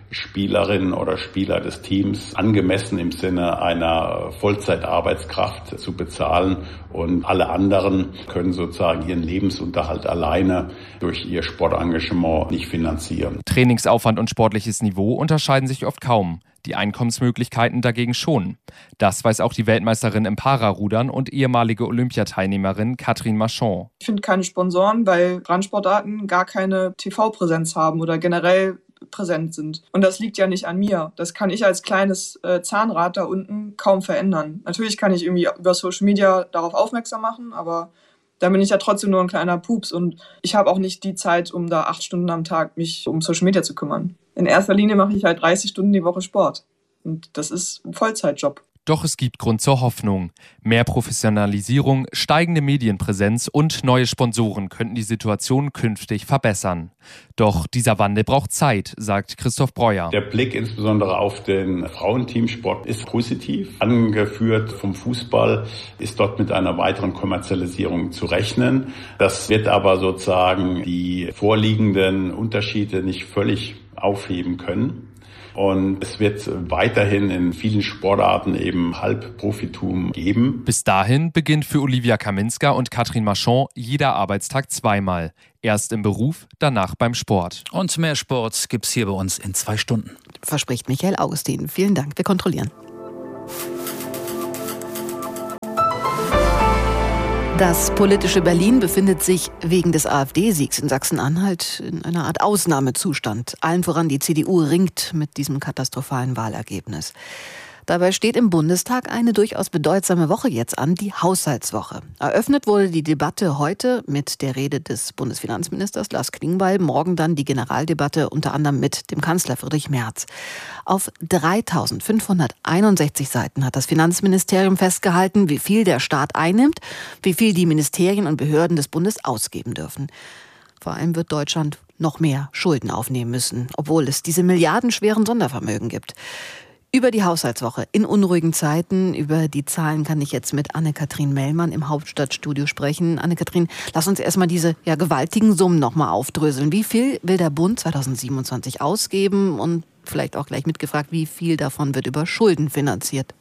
Spielerinnen oder Spieler des Teams angemessen im Sinne einer Vollzeitarbeitskraft zu bezahlen. Und alle anderen können sozusagen ihren Lebensunterhalt alleine durch ihr Sportengagement nicht finanzieren. Trainingsaufwand und sportliches Niveau unterscheiden sich oft kaum. Die Einkommensmöglichkeiten dagegen schon. Das weiß auch die Weltmeisterin im Pararudern und ehemalige Olympiateilnehmerin Catherine Marchand. Ich finde keine Sponsoren, weil Randsportarten gar keine T V-Präsenz haben oder generell präsent sind. Und das liegt ja nicht an mir. Das kann ich als kleines äh, Zahnrad da unten kaum verändern. Natürlich kann ich irgendwie über Social Media darauf aufmerksam machen, aber da bin ich ja trotzdem nur ein kleiner Pups und ich habe auch nicht die Zeit, um da acht Stunden am Tag mich um Social Media zu kümmern. In erster Linie mache ich halt dreißig Stunden die Woche Sport und das ist ein Vollzeitjob. Doch es gibt Grund zur Hoffnung. Mehr Professionalisierung, steigende Medienpräsenz und neue Sponsoren könnten die Situation künftig verbessern. Doch dieser Wandel braucht Zeit, sagt Christoph Breuer. Der Blick insbesondere auf den Frauenteamsport ist positiv. Angeführt vom Fußball ist dort mit einer weiteren Kommerzialisierung zu rechnen. Das wird aber sozusagen die vorliegenden Unterschiede nicht völlig aufheben können. Und es wird weiterhin in vielen Sportarten eben Halbprofitum geben. Bis dahin beginnt für Olivia Kaminska und Catherine Marchand jeder Arbeitstag zweimal. Erst im Beruf, danach beim Sport. Und mehr Sport gibt's hier bei uns in zwei Stunden. Verspricht Michael Augustin. Vielen Dank, wir kontrollieren. Das politische Berlin befindet sich wegen des AfD-Siegs in Sachsen-Anhalt in einer Art Ausnahmezustand. Allen voran die C D U ringt mit diesem katastrophalen Wahlergebnis. Dabei steht im Bundestag eine durchaus bedeutsame Woche jetzt an, die Haushaltswoche. Eröffnet wurde die Debatte heute mit der Rede des Bundesfinanzministers Lars Klingbeil, morgen dann die Generaldebatte unter anderem mit dem Kanzler Friedrich Merz. Auf dreitausendfünfhunderteinundsechzig Seiten hat das Finanzministerium festgehalten, wie viel der Staat einnimmt, wie viel die Ministerien und Behörden des Bundes ausgeben dürfen. Vor allem wird Deutschland noch mehr Schulden aufnehmen müssen, obwohl es diese milliardenschweren Sondervermögen gibt. Über die Haushaltswoche in unruhigen Zeiten, über die Zahlen kann ich jetzt mit Anne-Kathrin Mellmann im Hauptstadtstudio sprechen. Anne-Kathrin, lass uns erstmal diese ja, gewaltigen Summen nochmal aufdröseln. Wie viel will der Bund zweitausendsiebenundzwanzig ausgeben und vielleicht auch gleich mitgefragt, wie viel davon wird über Schulden finanziert?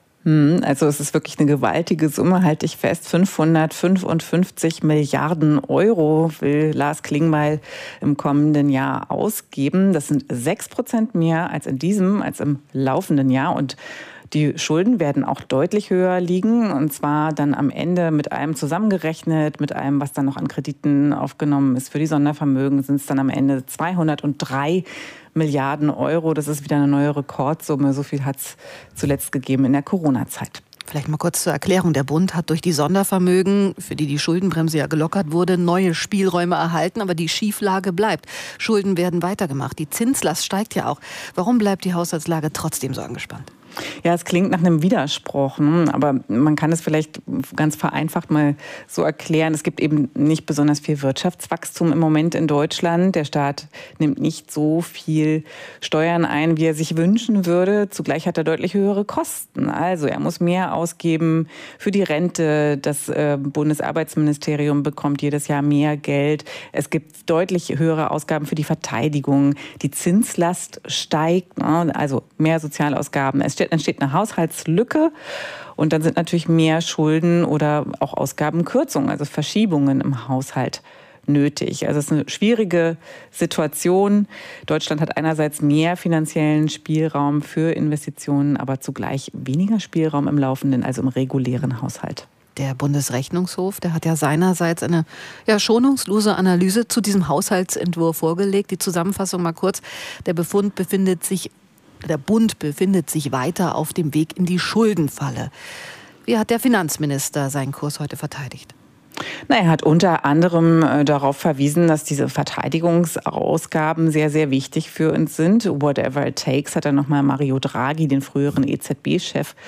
Also es ist wirklich eine gewaltige Summe, halte ich fest. fünfhundertfünfundfünfzig Milliarden Euro will Lars Klingbeil im kommenden Jahr ausgeben. Das sind sechs Prozent mehr als in diesem, als im laufenden Jahr. Und die Schulden werden auch deutlich höher liegen, und zwar dann am Ende mit allem zusammengerechnet, mit allem, was dann noch an Krediten aufgenommen ist. Für die Sondervermögen sind es dann am Ende zweihundertdrei Milliarden Euro. Das ist wieder eine neue Rekordsumme. So viel hat es zuletzt gegeben in der Corona-Zeit. Vielleicht mal kurz zur Erklärung. Der Bund hat durch die Sondervermögen, für die die Schuldenbremse ja gelockert wurde, neue Spielräume erhalten, aber die Schieflage bleibt. Schulden werden weitergemacht. Die Zinslast steigt ja auch. Warum bleibt die Haushaltslage trotzdem so angespannt? Ja, es klingt nach einem Widerspruch, aber man kann es vielleicht ganz vereinfacht mal so erklären. Es gibt eben nicht besonders viel Wirtschaftswachstum im Moment in Deutschland. Der Staat nimmt nicht so viel Steuern ein, wie er sich wünschen würde. Zugleich hat er deutlich höhere Kosten. Also er muss mehr ausgeben für die Rente. Das Bundesarbeitsministerium bekommt jedes Jahr mehr Geld. Es gibt deutlich höhere Ausgaben für die Verteidigung. Die Zinslast steigt, also mehr Sozialausgaben. Es entsteht eine Haushaltslücke und dann sind natürlich mehr Schulden oder auch Ausgabenkürzungen, also Verschiebungen im Haushalt nötig. Also es ist eine schwierige Situation. Deutschland hat einerseits mehr finanziellen Spielraum für Investitionen, aber zugleich weniger Spielraum im laufenden, also im regulären Haushalt. Der Bundesrechnungshof, der hat ja seinerseits eine ja, schonungslose Analyse zu diesem Haushaltsentwurf vorgelegt. Die Zusammenfassung mal kurz. Der Befund befindet sich Der Bund befindet sich weiter auf dem Weg in die Schuldenfalle. Wie hat der Finanzminister seinen Kurs heute verteidigt? Na, er hat unter anderem äh, darauf verwiesen, dass diese Verteidigungsausgaben sehr, sehr wichtig für uns sind. Whatever it takes, hat er nochmal Mario Draghi, den früheren E Z B-Chef,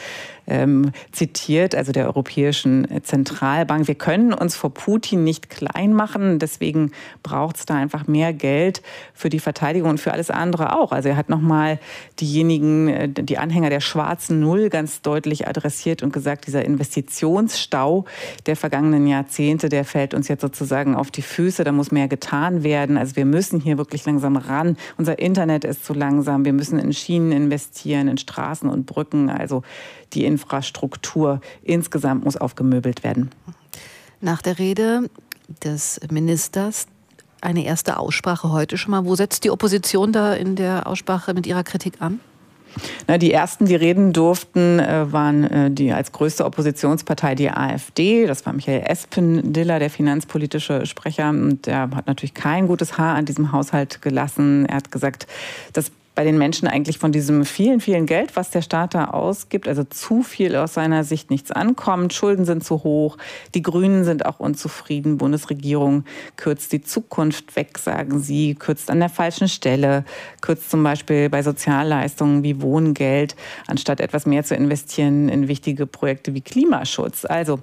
ähm, zitiert, also der Europäischen Zentralbank. Wir können uns vor Putin nicht klein machen, deswegen braucht es da einfach mehr Geld für die Verteidigung und für alles andere auch. Also er hat nochmal diejenigen, die Anhänger der schwarzen Null ganz deutlich adressiert und gesagt, dieser Investitionsstau der vergangenen Jahrzehnte, der fällt uns jetzt sozusagen auf die Füße, da muss mehr getan werden. Also wir müssen hier wirklich langsam ran. Unser Internet ist zu langsam, wir müssen in Schienen investieren, in Straßen und Brücken, also die Infrastruktur insgesamt muss aufgemöbelt werden. Nach der Rede des Ministers eine erste Aussprache heute schon mal. Wo setzt die Opposition da in der Aussprache mit ihrer Kritik an? Na, die ersten, die reden durften, waren die als größte Oppositionspartei die AfD. Das war Michael Espendiller, der finanzpolitische Sprecher. Und der hat natürlich kein gutes Haar an diesem Haushalt gelassen. Er hat gesagt, dass bei den Menschen eigentlich von diesem vielen, vielen Geld, was der Staat da ausgibt, also zu viel aus seiner Sicht nichts ankommt. Schulden sind zu hoch. Die Grünen sind auch unzufrieden. Die Bundesregierung kürzt die Zukunft weg, sagen sie, kürzt an der falschen Stelle, kürzt zum Beispiel bei Sozialleistungen wie Wohngeld, anstatt etwas mehr zu investieren in wichtige Projekte wie Klimaschutz. Also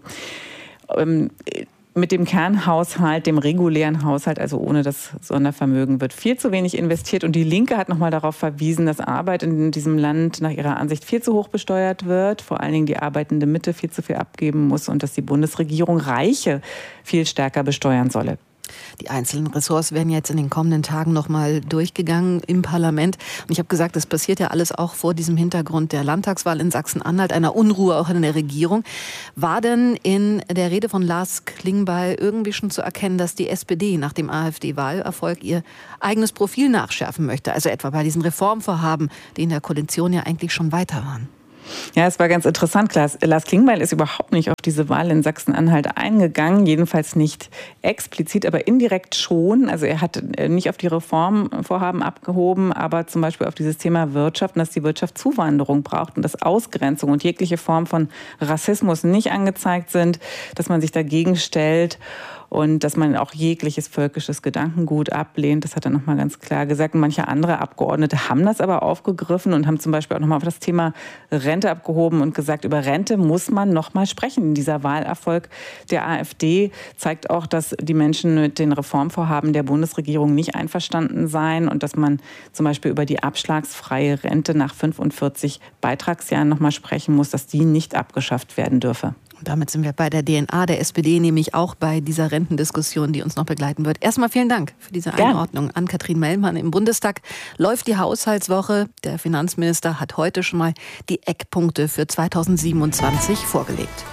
ähm, mit dem Kernhaushalt, dem regulären Haushalt, also ohne das Sondervermögen, wird viel zu wenig investiert. Und die Linke hat nochmal darauf verwiesen, dass Arbeit in diesem Land nach ihrer Ansicht viel zu hoch besteuert wird. Vor allen Dingen die arbeitende Mitte viel zu viel abgeben muss und dass die Bundesregierung Reiche viel stärker besteuern solle. Die einzelnen Ressorts werden jetzt in den kommenden Tagen noch mal durchgegangen im Parlament. Und ich habe gesagt, das passiert ja alles auch vor diesem Hintergrund der Landtagswahl in Sachsen-Anhalt, einer Unruhe auch in der Regierung. War denn in der Rede von Lars Klingbeil irgendwie schon zu erkennen, dass die S P D nach dem AfD-Wahlerfolg ihr eigenes Profil nachschärfen möchte? Also etwa bei diesen Reformvorhaben, die in der Koalition ja eigentlich schon weiter waren. Ja, es war ganz interessant. Lars, Lars Klingbeil ist überhaupt nicht auf diese Wahl in Sachsen-Anhalt eingegangen, jedenfalls nicht explizit, aber indirekt schon. Also er hat nicht auf die Reformvorhaben abgehoben, aber zum Beispiel auf dieses Thema Wirtschaft und dass die Wirtschaft Zuwanderung braucht und dass Ausgrenzung und jegliche Form von Rassismus nicht angezeigt sind, dass man sich dagegen stellt. Und dass man auch jegliches völkisches Gedankengut ablehnt, das hat er nochmal ganz klar gesagt. Und manche andere Abgeordnete haben das aber aufgegriffen und haben zum Beispiel auch nochmal auf das Thema Rente abgehoben und gesagt, über Rente muss man nochmal sprechen. Dieser Wahlerfolg der AfD zeigt auch, dass die Menschen mit den Reformvorhaben der Bundesregierung nicht einverstanden seien und dass man zum Beispiel über die abschlagsfreie Rente nach fünfundvierzig Beitragsjahren nochmal sprechen muss, dass die nicht abgeschafft werden dürfe. Und damit sind wir bei der D N A der S P D, nämlich auch bei dieser Rentendiskussion, die uns noch begleiten wird. Erstmal vielen Dank für diese Einordnung. Ja. Ann-Kathrin Mellmann. Im Bundestag läuft die Haushaltswoche. Der Finanzminister hat heute schon mal die Eckpunkte für zweitausendsiebenundzwanzig vorgelegt.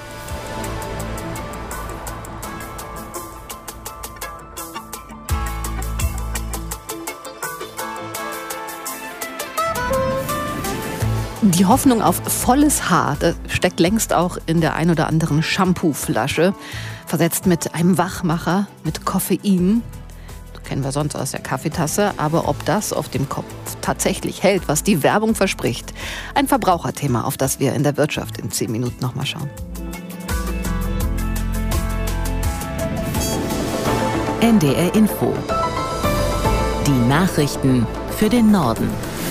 Die Hoffnung auf volles Haar, das steckt längst auch in der ein oder anderen Shampoo-Flasche. Versetzt mit einem Wachmacher, mit Koffein. Das kennen wir sonst aus der Kaffeetasse. Aber ob das auf dem Kopf tatsächlich hält, was die Werbung verspricht. Ein Verbraucherthema, auf das wir in der Wirtschaft in zehn Minuten nochmal schauen. N D R Info. Die Nachrichten für den Norden.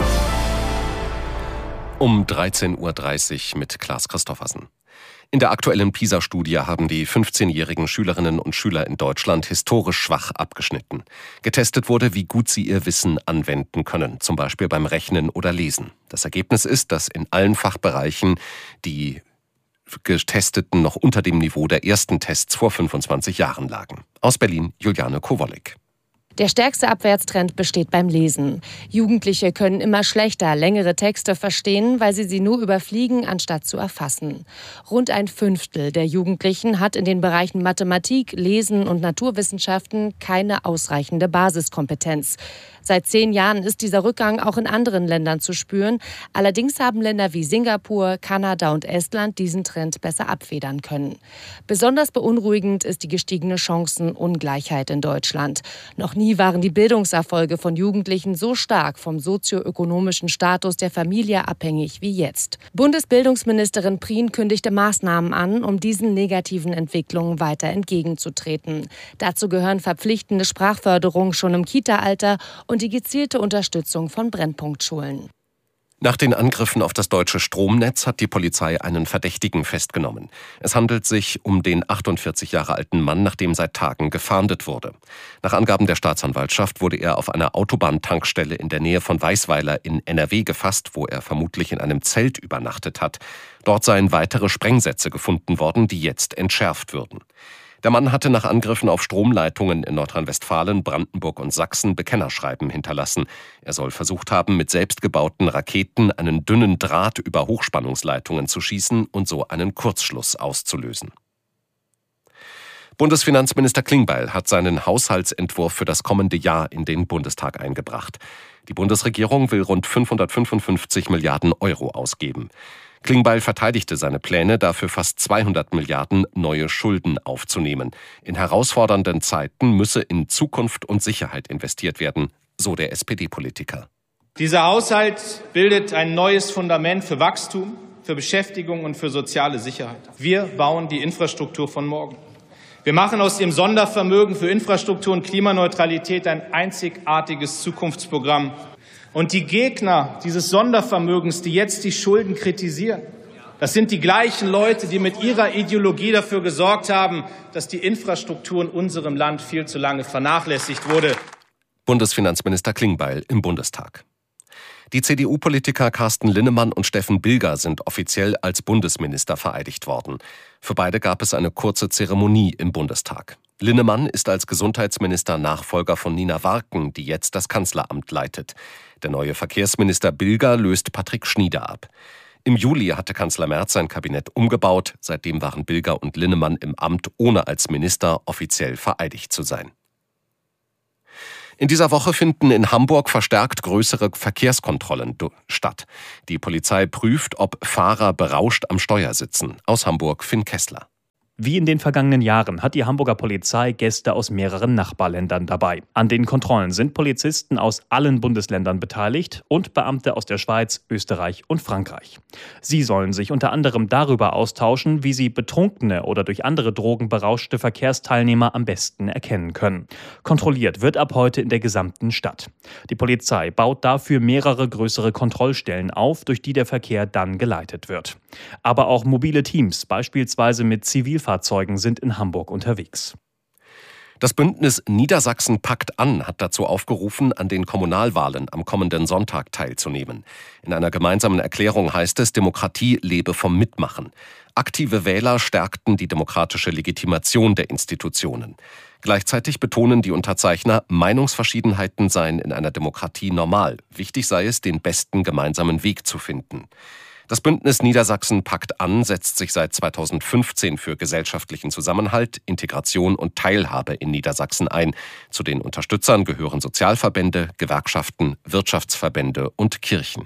Um dreizehn Uhr dreißig mit Klaas Christoffersen. In der aktuellen PISA-Studie haben die fünfzehnjährigen Schülerinnen und Schüler in Deutschland historisch schwach abgeschnitten. Getestet wurde, wie gut sie ihr Wissen anwenden können, zum Beispiel beim Rechnen oder Lesen. Das Ergebnis ist, dass in allen Fachbereichen die Getesteten noch unter dem Niveau der ersten Tests vor fünfundzwanzig Jahren lagen. Aus Berlin Juliane Kowalik. Der stärkste Abwärtstrend besteht beim Lesen. Jugendliche können immer schlechter längere Texte verstehen, weil sie sie nur überfliegen, anstatt zu erfassen. Rund ein Fünftel der Jugendlichen hat in den Bereichen Mathematik, Lesen und Naturwissenschaften keine ausreichende Basiskompetenz. Seit zehn Jahren ist dieser Rückgang auch in anderen Ländern zu spüren. Allerdings haben Länder wie Singapur, Kanada und Estland diesen Trend besser abfedern können. Besonders beunruhigend ist die gestiegene Chancenungleichheit in Deutschland. Noch nie waren die Bildungserfolge von Jugendlichen so stark vom sozioökonomischen Status der Familie abhängig wie jetzt. Bundesbildungsministerin Prien kündigte Maßnahmen an, um diesen negativen Entwicklungen weiter entgegenzutreten. Dazu gehören verpflichtende Sprachförderung schon im Kita-Alter und die gezielte Unterstützung von Brennpunktschulen. Nach den Angriffen auf das deutsche Stromnetz hat die Polizei einen Verdächtigen festgenommen. Es handelt sich um den achtundvierzig Jahre alten Mann, nach dem seit Tagen gefahndet wurde. Nach Angaben der Staatsanwaltschaft wurde er auf einer Autobahntankstelle in der Nähe von Weißweiler in N R W gefasst, wo er vermutlich in einem Zelt übernachtet hat. Dort seien weitere Sprengsätze gefunden worden, die jetzt entschärft würden. Der Mann hatte nach Angriffen auf Stromleitungen in Nordrhein-Westfalen, Brandenburg und Sachsen Bekennerschreiben hinterlassen. Er soll versucht haben, mit selbstgebauten Raketen einen dünnen Draht über Hochspannungsleitungen zu schießen und so einen Kurzschluss auszulösen. Bundesfinanzminister Klingbeil hat seinen Haushaltsentwurf für das kommende Jahr in den Bundestag eingebracht. Die Bundesregierung will rund fünfhundertfünfundfünfzig Milliarden Euro ausgeben. Klingbeil verteidigte seine Pläne, dafür fast zweihundert Milliarden neue Schulden aufzunehmen. In herausfordernden Zeiten müsse in Zukunft und Sicherheit investiert werden, so der S P D-Politiker. Dieser Haushalt bildet ein neues Fundament für Wachstum, für Beschäftigung und für soziale Sicherheit. Wir bauen die Infrastruktur von morgen. Wir machen aus dem Sondervermögen für Infrastruktur und Klimaneutralität ein einzigartiges Zukunftsprogramm. Und die Gegner dieses Sondervermögens, die jetzt die Schulden kritisieren, das sind die gleichen Leute, die mit ihrer Ideologie dafür gesorgt haben, dass die Infrastruktur in unserem Land viel zu lange vernachlässigt wurde. Bundesfinanzminister Klingbeil im Bundestag. Die C D U-Politiker Carsten Linnemann und Steffen Bilger sind offiziell als Bundesminister vereidigt worden. Für beide gab es eine kurze Zeremonie im Bundestag. Linnemann ist als Gesundheitsminister Nachfolger von Nina Warken, die jetzt das Kanzleramt leitet. Der neue Verkehrsminister Bilger löst Patrick Schnieder ab. Im Juli hatte Kanzler Merz sein Kabinett umgebaut. Seitdem waren Bilger und Linnemann im Amt, ohne als Minister offiziell vereidigt zu sein. In dieser Woche finden in Hamburg verstärkt größere Verkehrskontrollen statt. Die Polizei prüft, ob Fahrer berauscht am Steuer sitzen. Aus Hamburg Finn Kessler. Wie in den vergangenen Jahren hat die Hamburger Polizei Gäste aus mehreren Nachbarländern dabei. An den Kontrollen sind Polizisten aus allen Bundesländern beteiligt und Beamte aus der Schweiz, Österreich und Frankreich. Sie sollen sich unter anderem darüber austauschen, wie sie betrunkene oder durch andere Drogen berauschte Verkehrsteilnehmer am besten erkennen können. Kontrolliert wird ab heute in der gesamten Stadt. Die Polizei baut dafür mehrere größere Kontrollstellen auf, durch die der Verkehr dann geleitet wird. Aber auch mobile Teams, beispielsweise mit Zivilfahrzeugen, sind in Hamburg unterwegs. Das Bündnis Niedersachsen packt an hat dazu aufgerufen, an den Kommunalwahlen am kommenden Sonntag teilzunehmen. In einer gemeinsamen Erklärung heißt es, Demokratie lebe vom Mitmachen. Aktive Wähler stärkten die demokratische Legitimation der Institutionen. Gleichzeitig betonen die Unterzeichner, Meinungsverschiedenheiten seien in einer Demokratie normal. Wichtig sei es, den besten gemeinsamen Weg zu finden. Das Bündnis Niedersachsen packt an setzt sich seit zweitausendfünfzehn für gesellschaftlichen Zusammenhalt, Integration und Teilhabe in Niedersachsen ein. Zu den Unterstützern gehören Sozialverbände, Gewerkschaften, Wirtschaftsverbände und Kirchen.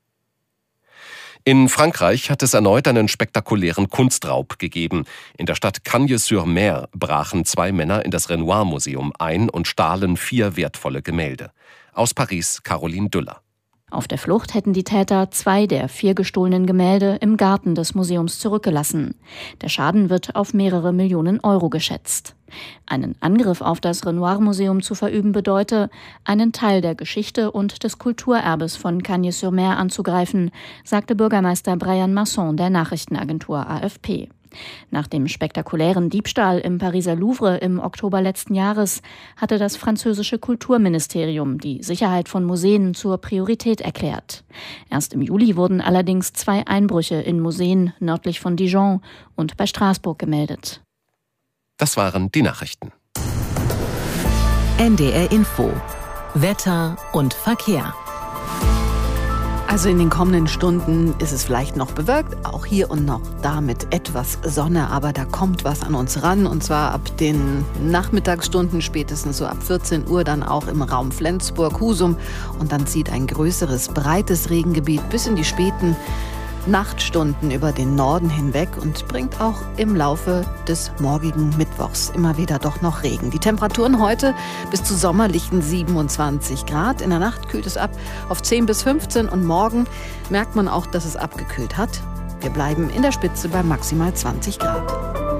In Frankreich hat es erneut einen spektakulären Kunstraub gegeben. In der Stadt Cagnes-sur-Mer brachen zwei Männer in das Renoir-Museum ein und stahlen vier wertvolle Gemälde. Aus Paris Caroline Düller. Auf der Flucht hätten die Täter zwei der vier gestohlenen Gemälde im Garten des Museums zurückgelassen. Der Schaden wird auf mehrere Millionen Euro geschätzt. Einen Angriff auf das Renoir-Museum zu verüben bedeute, einen Teil der Geschichte und des Kulturerbes von Cagnes-sur-Mer anzugreifen, sagte Bürgermeister Brian Masson der Nachrichtenagentur A F P. Nach dem spektakulären Diebstahl im Pariser Louvre im Oktober letzten Jahres hatte das französische Kulturministerium die Sicherheit von Museen zur Priorität erklärt. Erst im Juli wurden allerdings zwei Einbrüche in Museen nördlich von Dijon und bei Straßburg gemeldet. Das waren die Nachrichten. N D R Info. Wetter und Verkehr. Also in den kommenden Stunden ist es vielleicht noch bewölkt, auch hier und noch da mit etwas Sonne, aber da kommt was an uns ran und zwar ab den Nachmittagsstunden, spätestens so ab vierzehn Uhr dann auch im Raum Flensburg, Husum und dann zieht ein größeres, breites Regengebiet bis in die späten Nachtstunden über den Norden hinweg und bringt auch im Laufe des morgigen Mittwochs immer wieder doch noch Regen. Die Temperaturen heute bis zu sommerlichen siebenundzwanzig Grad. In der Nacht kühlt es ab auf zehn bis fünfzehn und morgen merkt man auch, dass es abgekühlt hat. Wir bleiben in der Spitze bei maximal zwanzig Grad.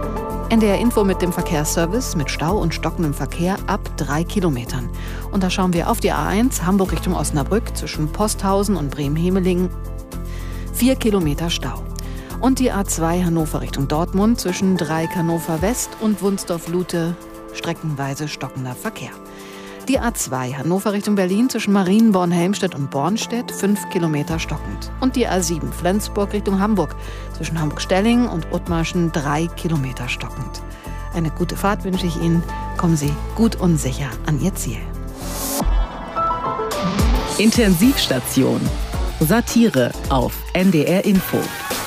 N D R Info mit dem Verkehrsservice mit Stau und stockendem Verkehr ab drei Kilometern. Und da schauen wir auf die A eins Hamburg Richtung Osnabrück zwischen Posthausen und Bremen-Hemelingen. Vier Kilometer Stau. Und die A zwei Hannover Richtung Dortmund zwischen Dreieck Hannover West und Wunsdorf-Lute streckenweise stockender Verkehr. Die A zwei Hannover Richtung Berlin zwischen Marienborn-Helmstedt und Bornstedt fünf Kilometer stockend. Und die A sieben Flensburg Richtung Hamburg zwischen Hamburg-Stelling und Othmarschen drei Kilometer stockend. Eine gute Fahrt wünsche ich Ihnen. Kommen Sie gut und sicher an Ihr Ziel. Intensivstation. Satire auf N D R Info.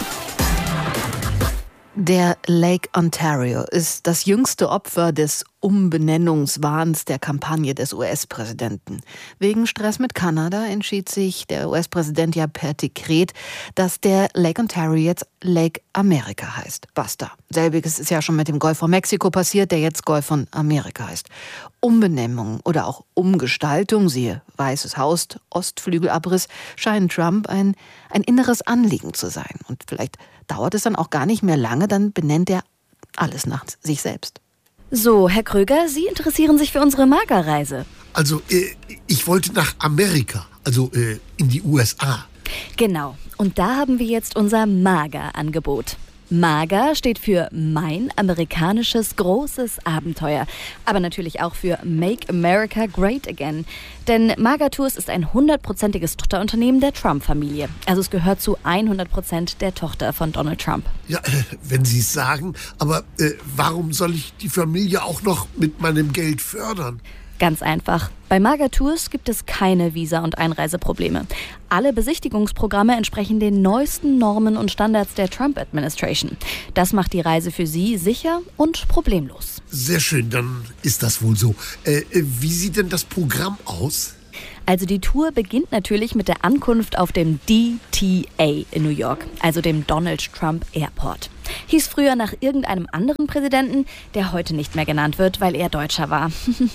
Der Lake Ontario ist das jüngste Opfer des Umbenennungswahns der Kampagne des U S-Präsidenten. Wegen Stress mit Kanada entschied sich der U S-Präsident ja per Dekret, dass der Lake Ontario jetzt Lake America heißt. Basta. Selbiges ist ja schon mit dem Golf von Mexiko passiert, der jetzt Golf von Amerika heißt. Umbenennung oder auch Umgestaltung, siehe Weißes Haus, Ostflügelabriss, scheint Trump ein, ein inneres Anliegen zu sein. Und vielleicht dauert es dann auch gar nicht mehr lange, dann benennt er alles nach sich selbst. So, Herr Kröger, Sie interessieren sich für unsere MAGA-Reise. Also, äh, ich wollte nach Amerika, also äh, in die U S A. Genau, und da haben wir jetzt unser MAGA-Angebot. MAGA steht für Mein amerikanisches großes Abenteuer, aber natürlich auch für Make America Great Again. Denn MAGA Tours ist ein hundertprozentiges Tochterunternehmen der Trump-Familie. Also es gehört zu hundert Prozent der Tochter von Donald Trump. Ja, äh, wenn Sie es sagen, aber äh, warum soll ich die Familie auch noch mit meinem Geld fördern? Ganz einfach. Bei MAGA Tours gibt es keine Visa- und Einreiseprobleme. Alle Besichtigungsprogramme entsprechen den neuesten Normen und Standards der Trump-Administration. Das macht die Reise für Sie sicher und problemlos. Sehr schön, dann ist das wohl so. Äh, wie sieht denn das Programm aus? Also die Tour beginnt natürlich mit der Ankunft auf dem D T A in New York, also dem Donald Trump Airport. Hieß früher nach irgendeinem anderen Präsidenten, der heute nicht mehr genannt wird, weil er Deutscher war.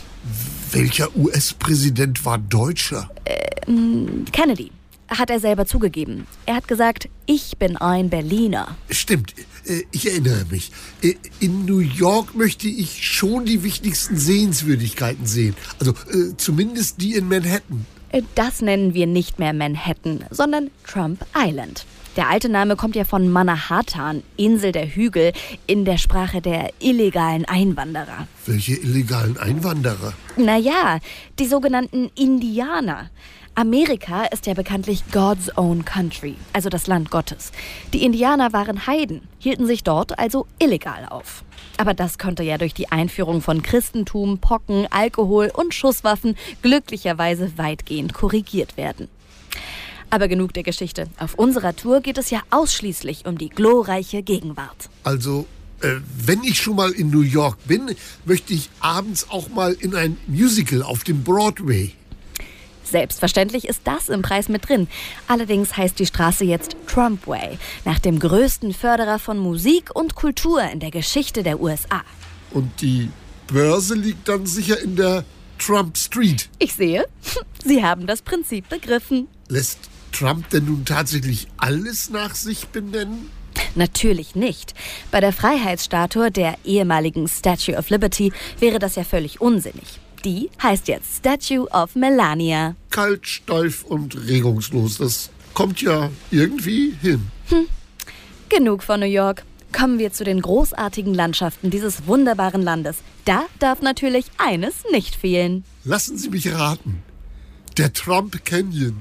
Welcher U S-Präsident war Deutscher? Äh, Kennedy. Hat er selber zugegeben. Er hat gesagt, ich bin ein Berliner. Stimmt, ich erinnere mich. In New York möchte ich schon die wichtigsten Sehenswürdigkeiten sehen. Also zumindest die in Manhattan. Das nennen wir nicht mehr Manhattan, sondern Trump Island. Der alte Name kommt ja von Manhattan, Insel der Hügel, in der Sprache der illegalen Einwanderer. Welche illegalen Einwanderer? Naja, die sogenannten Indianer. Amerika ist ja bekanntlich God's own country, also das Land Gottes. Die Indianer waren Heiden, hielten sich dort also illegal auf. Aber das konnte ja durch die Einführung von Christentum, Pocken, Alkohol und Schusswaffen glücklicherweise weitgehend korrigiert werden. Aber genug der Geschichte. Auf unserer Tour geht es ja ausschließlich um die glorreiche Gegenwart. Also, äh, wenn ich schon mal in New York bin, möchte ich abends auch mal in ein Musical auf dem Broadway. Selbstverständlich ist das im Preis mit drin. Allerdings heißt die Straße jetzt Trumpway, nach dem größten Förderer von Musik und Kultur in der Geschichte der U S A. Und die Börse liegt dann sicher in der Trump Street. Ich sehe, Sie haben das Prinzip begriffen. Lässt Trump denn nun tatsächlich alles nach sich benennen? Natürlich nicht. Bei der Freiheitsstatue der ehemaligen Statue of Liberty wäre das ja völlig unsinnig. Die heißt jetzt Statue of Melania. Kalt, steif und regungslos. Das kommt ja irgendwie hin. Hm. Genug von New York. Kommen wir zu den großartigen Landschaften dieses wunderbaren Landes. Da darf natürlich eines nicht fehlen. Lassen Sie mich raten. Der Trump Canyon.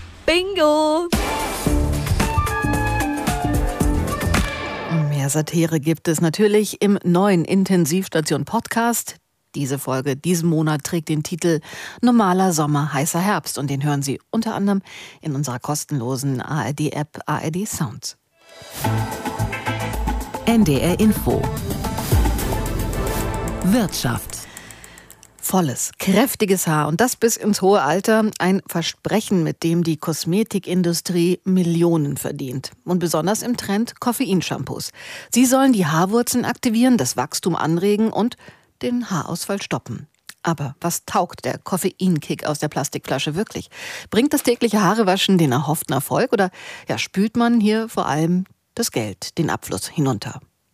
Bingo! Mehr Satire gibt es natürlich im neuen Intensivstation-Podcast. Diese Folge diesen Monat trägt den Titel Normaler Sommer, heißer Herbst. Und den hören Sie unter anderem in unserer kostenlosen A R D-App A R D Sound. N D R Info. Wirtschaft. Volles, kräftiges Haar und das bis ins hohe Alter. Ein Versprechen, mit dem die Kosmetikindustrie Millionen verdient. Und besonders im Trend Koffeinshampoos. Sie sollen die Haarwurzeln aktivieren, das Wachstum anregen und den Haarausfall stoppen. Aber was taugt der Koffeinkick aus der Plastikflasche wirklich? Bringt das tägliche Haarewaschen den erhofften Erfolg oder ja, spült man hier vor allem das Geld den Abfluss hinunter?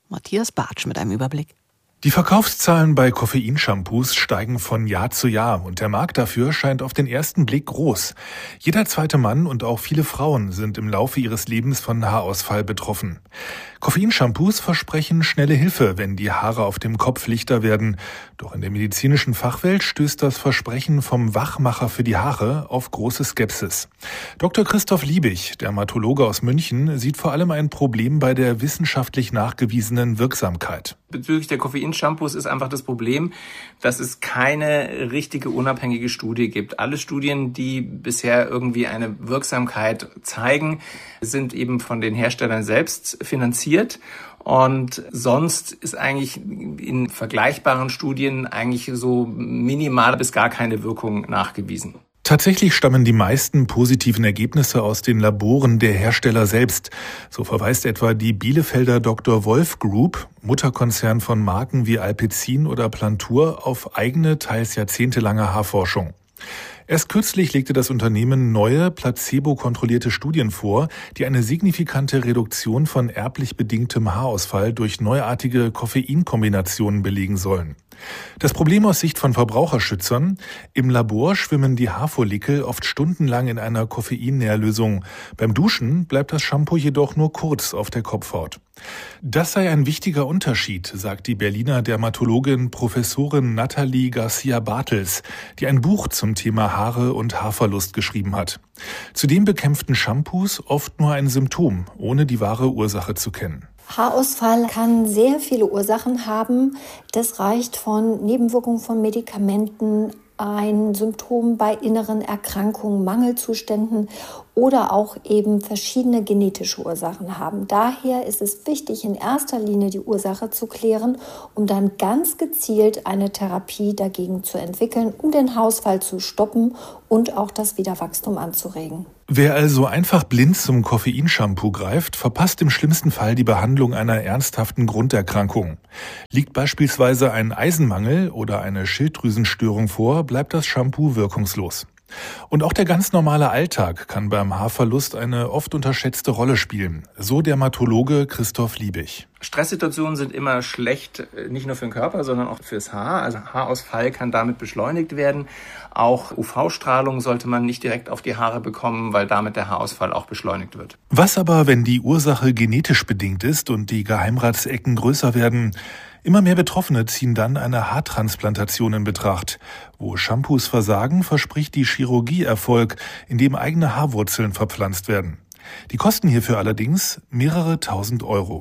Matthias Bartsch mit einem Überblick. Die Verkaufszahlen bei Koffeinshampoos steigen von Jahr zu Jahr und der Markt dafür scheint auf den ersten Blick groß. Jeder zweite Mann und auch viele Frauen sind im Laufe ihres Lebens von Haarausfall betroffen. Koffeinshampoos versprechen schnelle Hilfe, wenn die Haare auf dem Kopf lichter werden. Doch in der medizinischen Fachwelt stößt das Versprechen vom Wachmacher für die Haare auf große Skepsis. Doktor Christoph Liebig, Dermatologe aus München, sieht vor allem ein Problem bei der wissenschaftlich nachgewiesenen Wirksamkeit. Bezüglich der Koffeinshampoos ist einfach das Problem, dass es keine richtige unabhängige Studie gibt. Alle Studien, die bisher irgendwie eine Wirksamkeit zeigen, sind eben von den Herstellern selbst finanziert. Und sonst ist eigentlich in vergleichbaren Studien eigentlich so minimal bis gar keine Wirkung nachgewiesen. Tatsächlich stammen die meisten positiven Ergebnisse aus den Laboren der Hersteller selbst. So verweist etwa die Bielefelder Doktor Wolf Group, Mutterkonzern von Marken wie Alpecin oder Plantur, auf eigene, teils jahrzehntelange Haarforschung. Erst kürzlich legte das Unternehmen neue, placebo-kontrollierte Studien vor, die eine signifikante Reduktion von erblich bedingtem Haarausfall durch neuartige Koffeinkombinationen belegen sollen. Das Problem aus Sicht von Verbraucherschützern: Im Labor schwimmen die Haarfollikel oft stundenlang in einer Koffeinnährlösung. Beim Duschen bleibt das Shampoo jedoch nur kurz auf der Kopfhaut. Das sei ein wichtiger Unterschied, sagt die Berliner Dermatologin Professorin Nathalie Garcia-Bartels, die ein Buch zum Thema Haare und Haarverlust geschrieben hat. Zudem bekämpften Shampoos oft nur ein Symptom, ohne die wahre Ursache zu kennen. Haarausfall kann sehr viele Ursachen haben. Das reicht von Nebenwirkungen von Medikamenten, ein Symptom bei inneren Erkrankungen, Mangelzuständen oder auch eben verschiedene genetische Ursachen haben. Daher ist es wichtig, in erster Linie die Ursache zu klären, um dann ganz gezielt eine Therapie dagegen zu entwickeln, um den Haarausfall zu stoppen und auch das Wiederwachstum anzuregen. Wer also einfach blind zum Koffeinshampoo greift, verpasst im schlimmsten Fall die Behandlung einer ernsthaften Grunderkrankung. Liegt beispielsweise ein Eisenmangel oder eine Schilddrüsenstörung vor, bleibt das Shampoo wirkungslos. Und auch der ganz normale Alltag kann beim Haarverlust eine oft unterschätzte Rolle spielen, so Dermatologe Christoph Liebig. Stresssituationen sind immer schlecht, nicht nur für den Körper, sondern auch fürs Haar. Also Haarausfall kann damit beschleunigt werden. Auch U V-Strahlung sollte man nicht direkt auf die Haare bekommen, weil damit der Haarausfall auch beschleunigt wird. Was aber, wenn die Ursache genetisch bedingt ist und die Geheimratsecken größer werden? Immer mehr Betroffene ziehen dann eine Haartransplantation in Betracht. Wo Shampoos versagen, verspricht die Chirurgie Erfolg, indem eigene Haarwurzeln verpflanzt werden. Die kosten hierfür allerdings mehrere tausend Euro.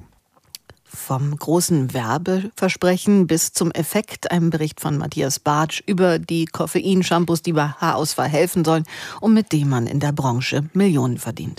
Vom großen Werbeversprechen bis zum Effekt, ein Bericht von Matthias Bartsch über die Koffeinshampoos, die bei Haarausfall helfen sollen und mit dem man in der Branche Millionen verdient.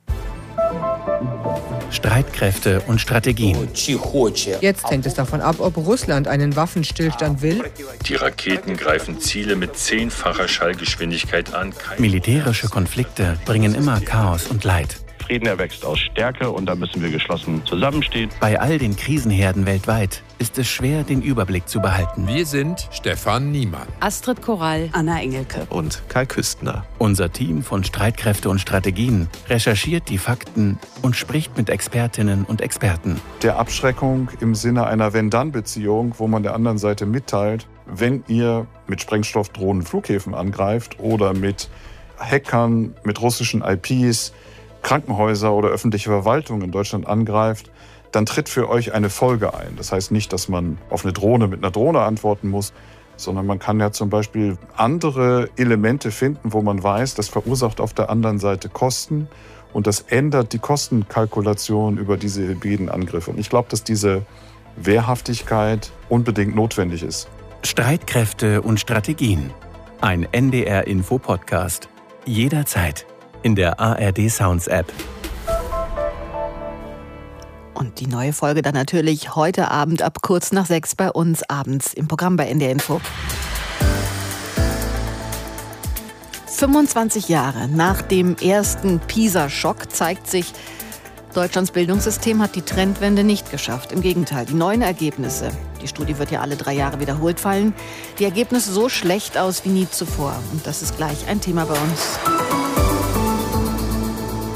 Streitkräfte und Strategien. Jetzt hängt es davon ab, ob Russland einen Waffenstillstand will. Die Raketen greifen Ziele mit zehnfacher Schallgeschwindigkeit an. Militärische Konflikte bringen immer Chaos und Leid. Frieden erwächst aus Stärke und da müssen wir geschlossen zusammenstehen. Bei all den Krisenherden weltweit ist es schwer, den Überblick zu behalten. Wir sind Stefan Niemann, Astrid Korall, Anna Engelke und Kai Küstner. Unser Team von Streitkräfte und Strategien recherchiert die Fakten und spricht mit Expertinnen und Experten. Der Abschreckung im Sinne einer Wenn-Dann-Beziehung, wo man der anderen Seite mitteilt, wenn ihr mit Sprengstoffdrohnen Flughäfen angreift oder mit Hackern, mit russischen I Ps, Krankenhäuser oder öffentliche Verwaltung in Deutschland angreift, dann tritt für euch eine Folge ein. Das heißt nicht, dass man auf eine Drohne mit einer Drohne antworten muss, sondern man kann ja zum Beispiel andere Elemente finden, wo man weiß, das verursacht auf der anderen Seite Kosten und das ändert die Kostenkalkulation über diese hybriden Angriffe. Und ich glaube, dass diese Wehrhaftigkeit unbedingt notwendig ist. Streitkräfte und Strategien. Ein N D R-Info-Podcast. Jederzeit. In der A R D Sounds App. Und die neue Folge dann natürlich heute Abend ab kurz nach sechs bei uns abends im Programm bei N D R Info. fünfundzwanzig Jahre nach dem ersten PISA-Schock zeigt sich, Deutschlands Bildungssystem hat die Trendwende nicht geschafft. Im Gegenteil, die neuen Ergebnisse, die Studie wird ja alle drei Jahre wiederholt fallen, die Ergebnisse so schlecht aus wie nie zuvor. Und das ist gleich ein Thema bei uns.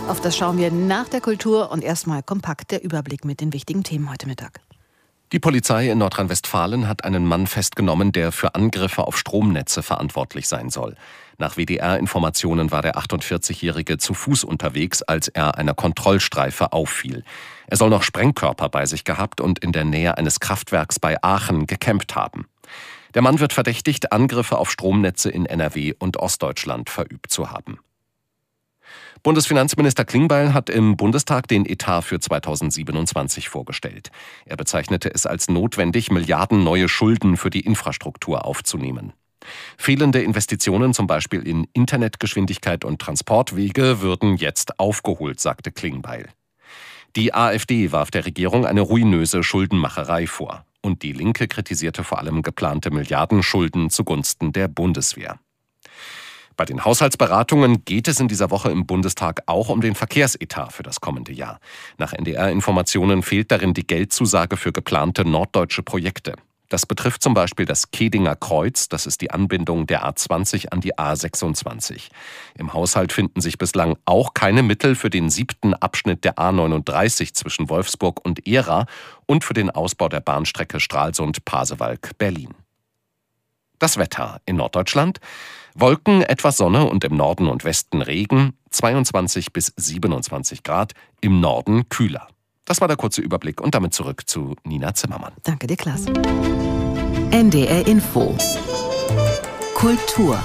Auf das schauen wir nach der Kultur und erstmal kompakt der Überblick mit den wichtigen Themen heute Mittag. Die Polizei in Nordrhein-Westfalen hat einen Mann festgenommen, der für Angriffe auf Stromnetze verantwortlich sein soll. Nach W D R-Informationen war der achtundvierzigjährige zu Fuß unterwegs, als er einer Kontrollstreife auffiel. Er soll noch Sprengkörper bei sich gehabt und in der Nähe eines Kraftwerks bei Aachen gecampt haben. Der Mann wird verdächtigt, Angriffe auf Stromnetze in N R W und Ostdeutschland verübt zu haben. Bundesfinanzminister Klingbeil hat im Bundestag den Etat für zweitausendsiebenundzwanzig vorgestellt. Er bezeichnete es als notwendig, Milliarden neue Schulden für die Infrastruktur aufzunehmen. Fehlende Investitionen, zum Beispiel in Internetgeschwindigkeit und Transportwege, würden jetzt aufgeholt, sagte Klingbeil. Die AfD warf der Regierung eine ruinöse Schuldenmacherei vor. Und die Linke kritisierte vor allem geplante Milliardenschulden zugunsten der Bundeswehr. Bei den Haushaltsberatungen geht es in dieser Woche im Bundestag auch um den Verkehrsetat für das kommende Jahr. Nach N D R-Informationen fehlt darin die Geldzusage für geplante norddeutsche Projekte. Das betrifft zum Beispiel das Kedinger Kreuz, das ist die Anbindung der A zwanzig an die A sechsundzwanzig. Im Haushalt finden sich bislang auch keine Mittel für den siebten Abschnitt der A neununddreißig zwischen Wolfsburg und Ehra und für den Ausbau der Bahnstrecke Stralsund-Pasewalk-Berlin. Das Wetter in Norddeutschland: Wolken, etwas Sonne und im Norden und Westen Regen, zweiundzwanzig bis siebenundzwanzig Grad, im Norden kühler. Das war der kurze Überblick und damit zurück zu Nina Zimmermann. Danke dir, Klaas. N D R Info. Kultur.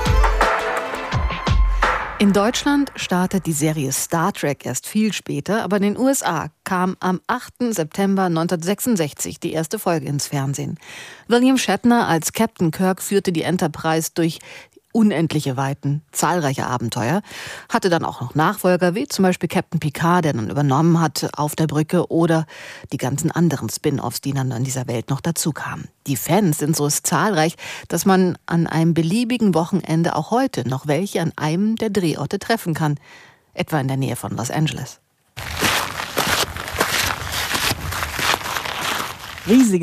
In Deutschland startet die Serie Star Trek erst viel später, aber in den U S A kam am achten September neunzehnhundertsechsundsechzig die erste Folge ins Fernsehen. William Shatner als Captain Kirk führte die Enterprise durch unendliche Weiten, zahlreiche Abenteuer, hatte dann auch noch Nachfolger, wie zum Beispiel Captain Picard, der dann übernommen hat auf der Brücke, oder die ganzen anderen Spin-offs, die dann in dieser Welt noch dazu kamen. Die Fans sind so zahlreich, dass man an einem beliebigen Wochenende auch heute noch welche an einem der Drehorte treffen kann, etwa in der Nähe von Los Angeles. Riesige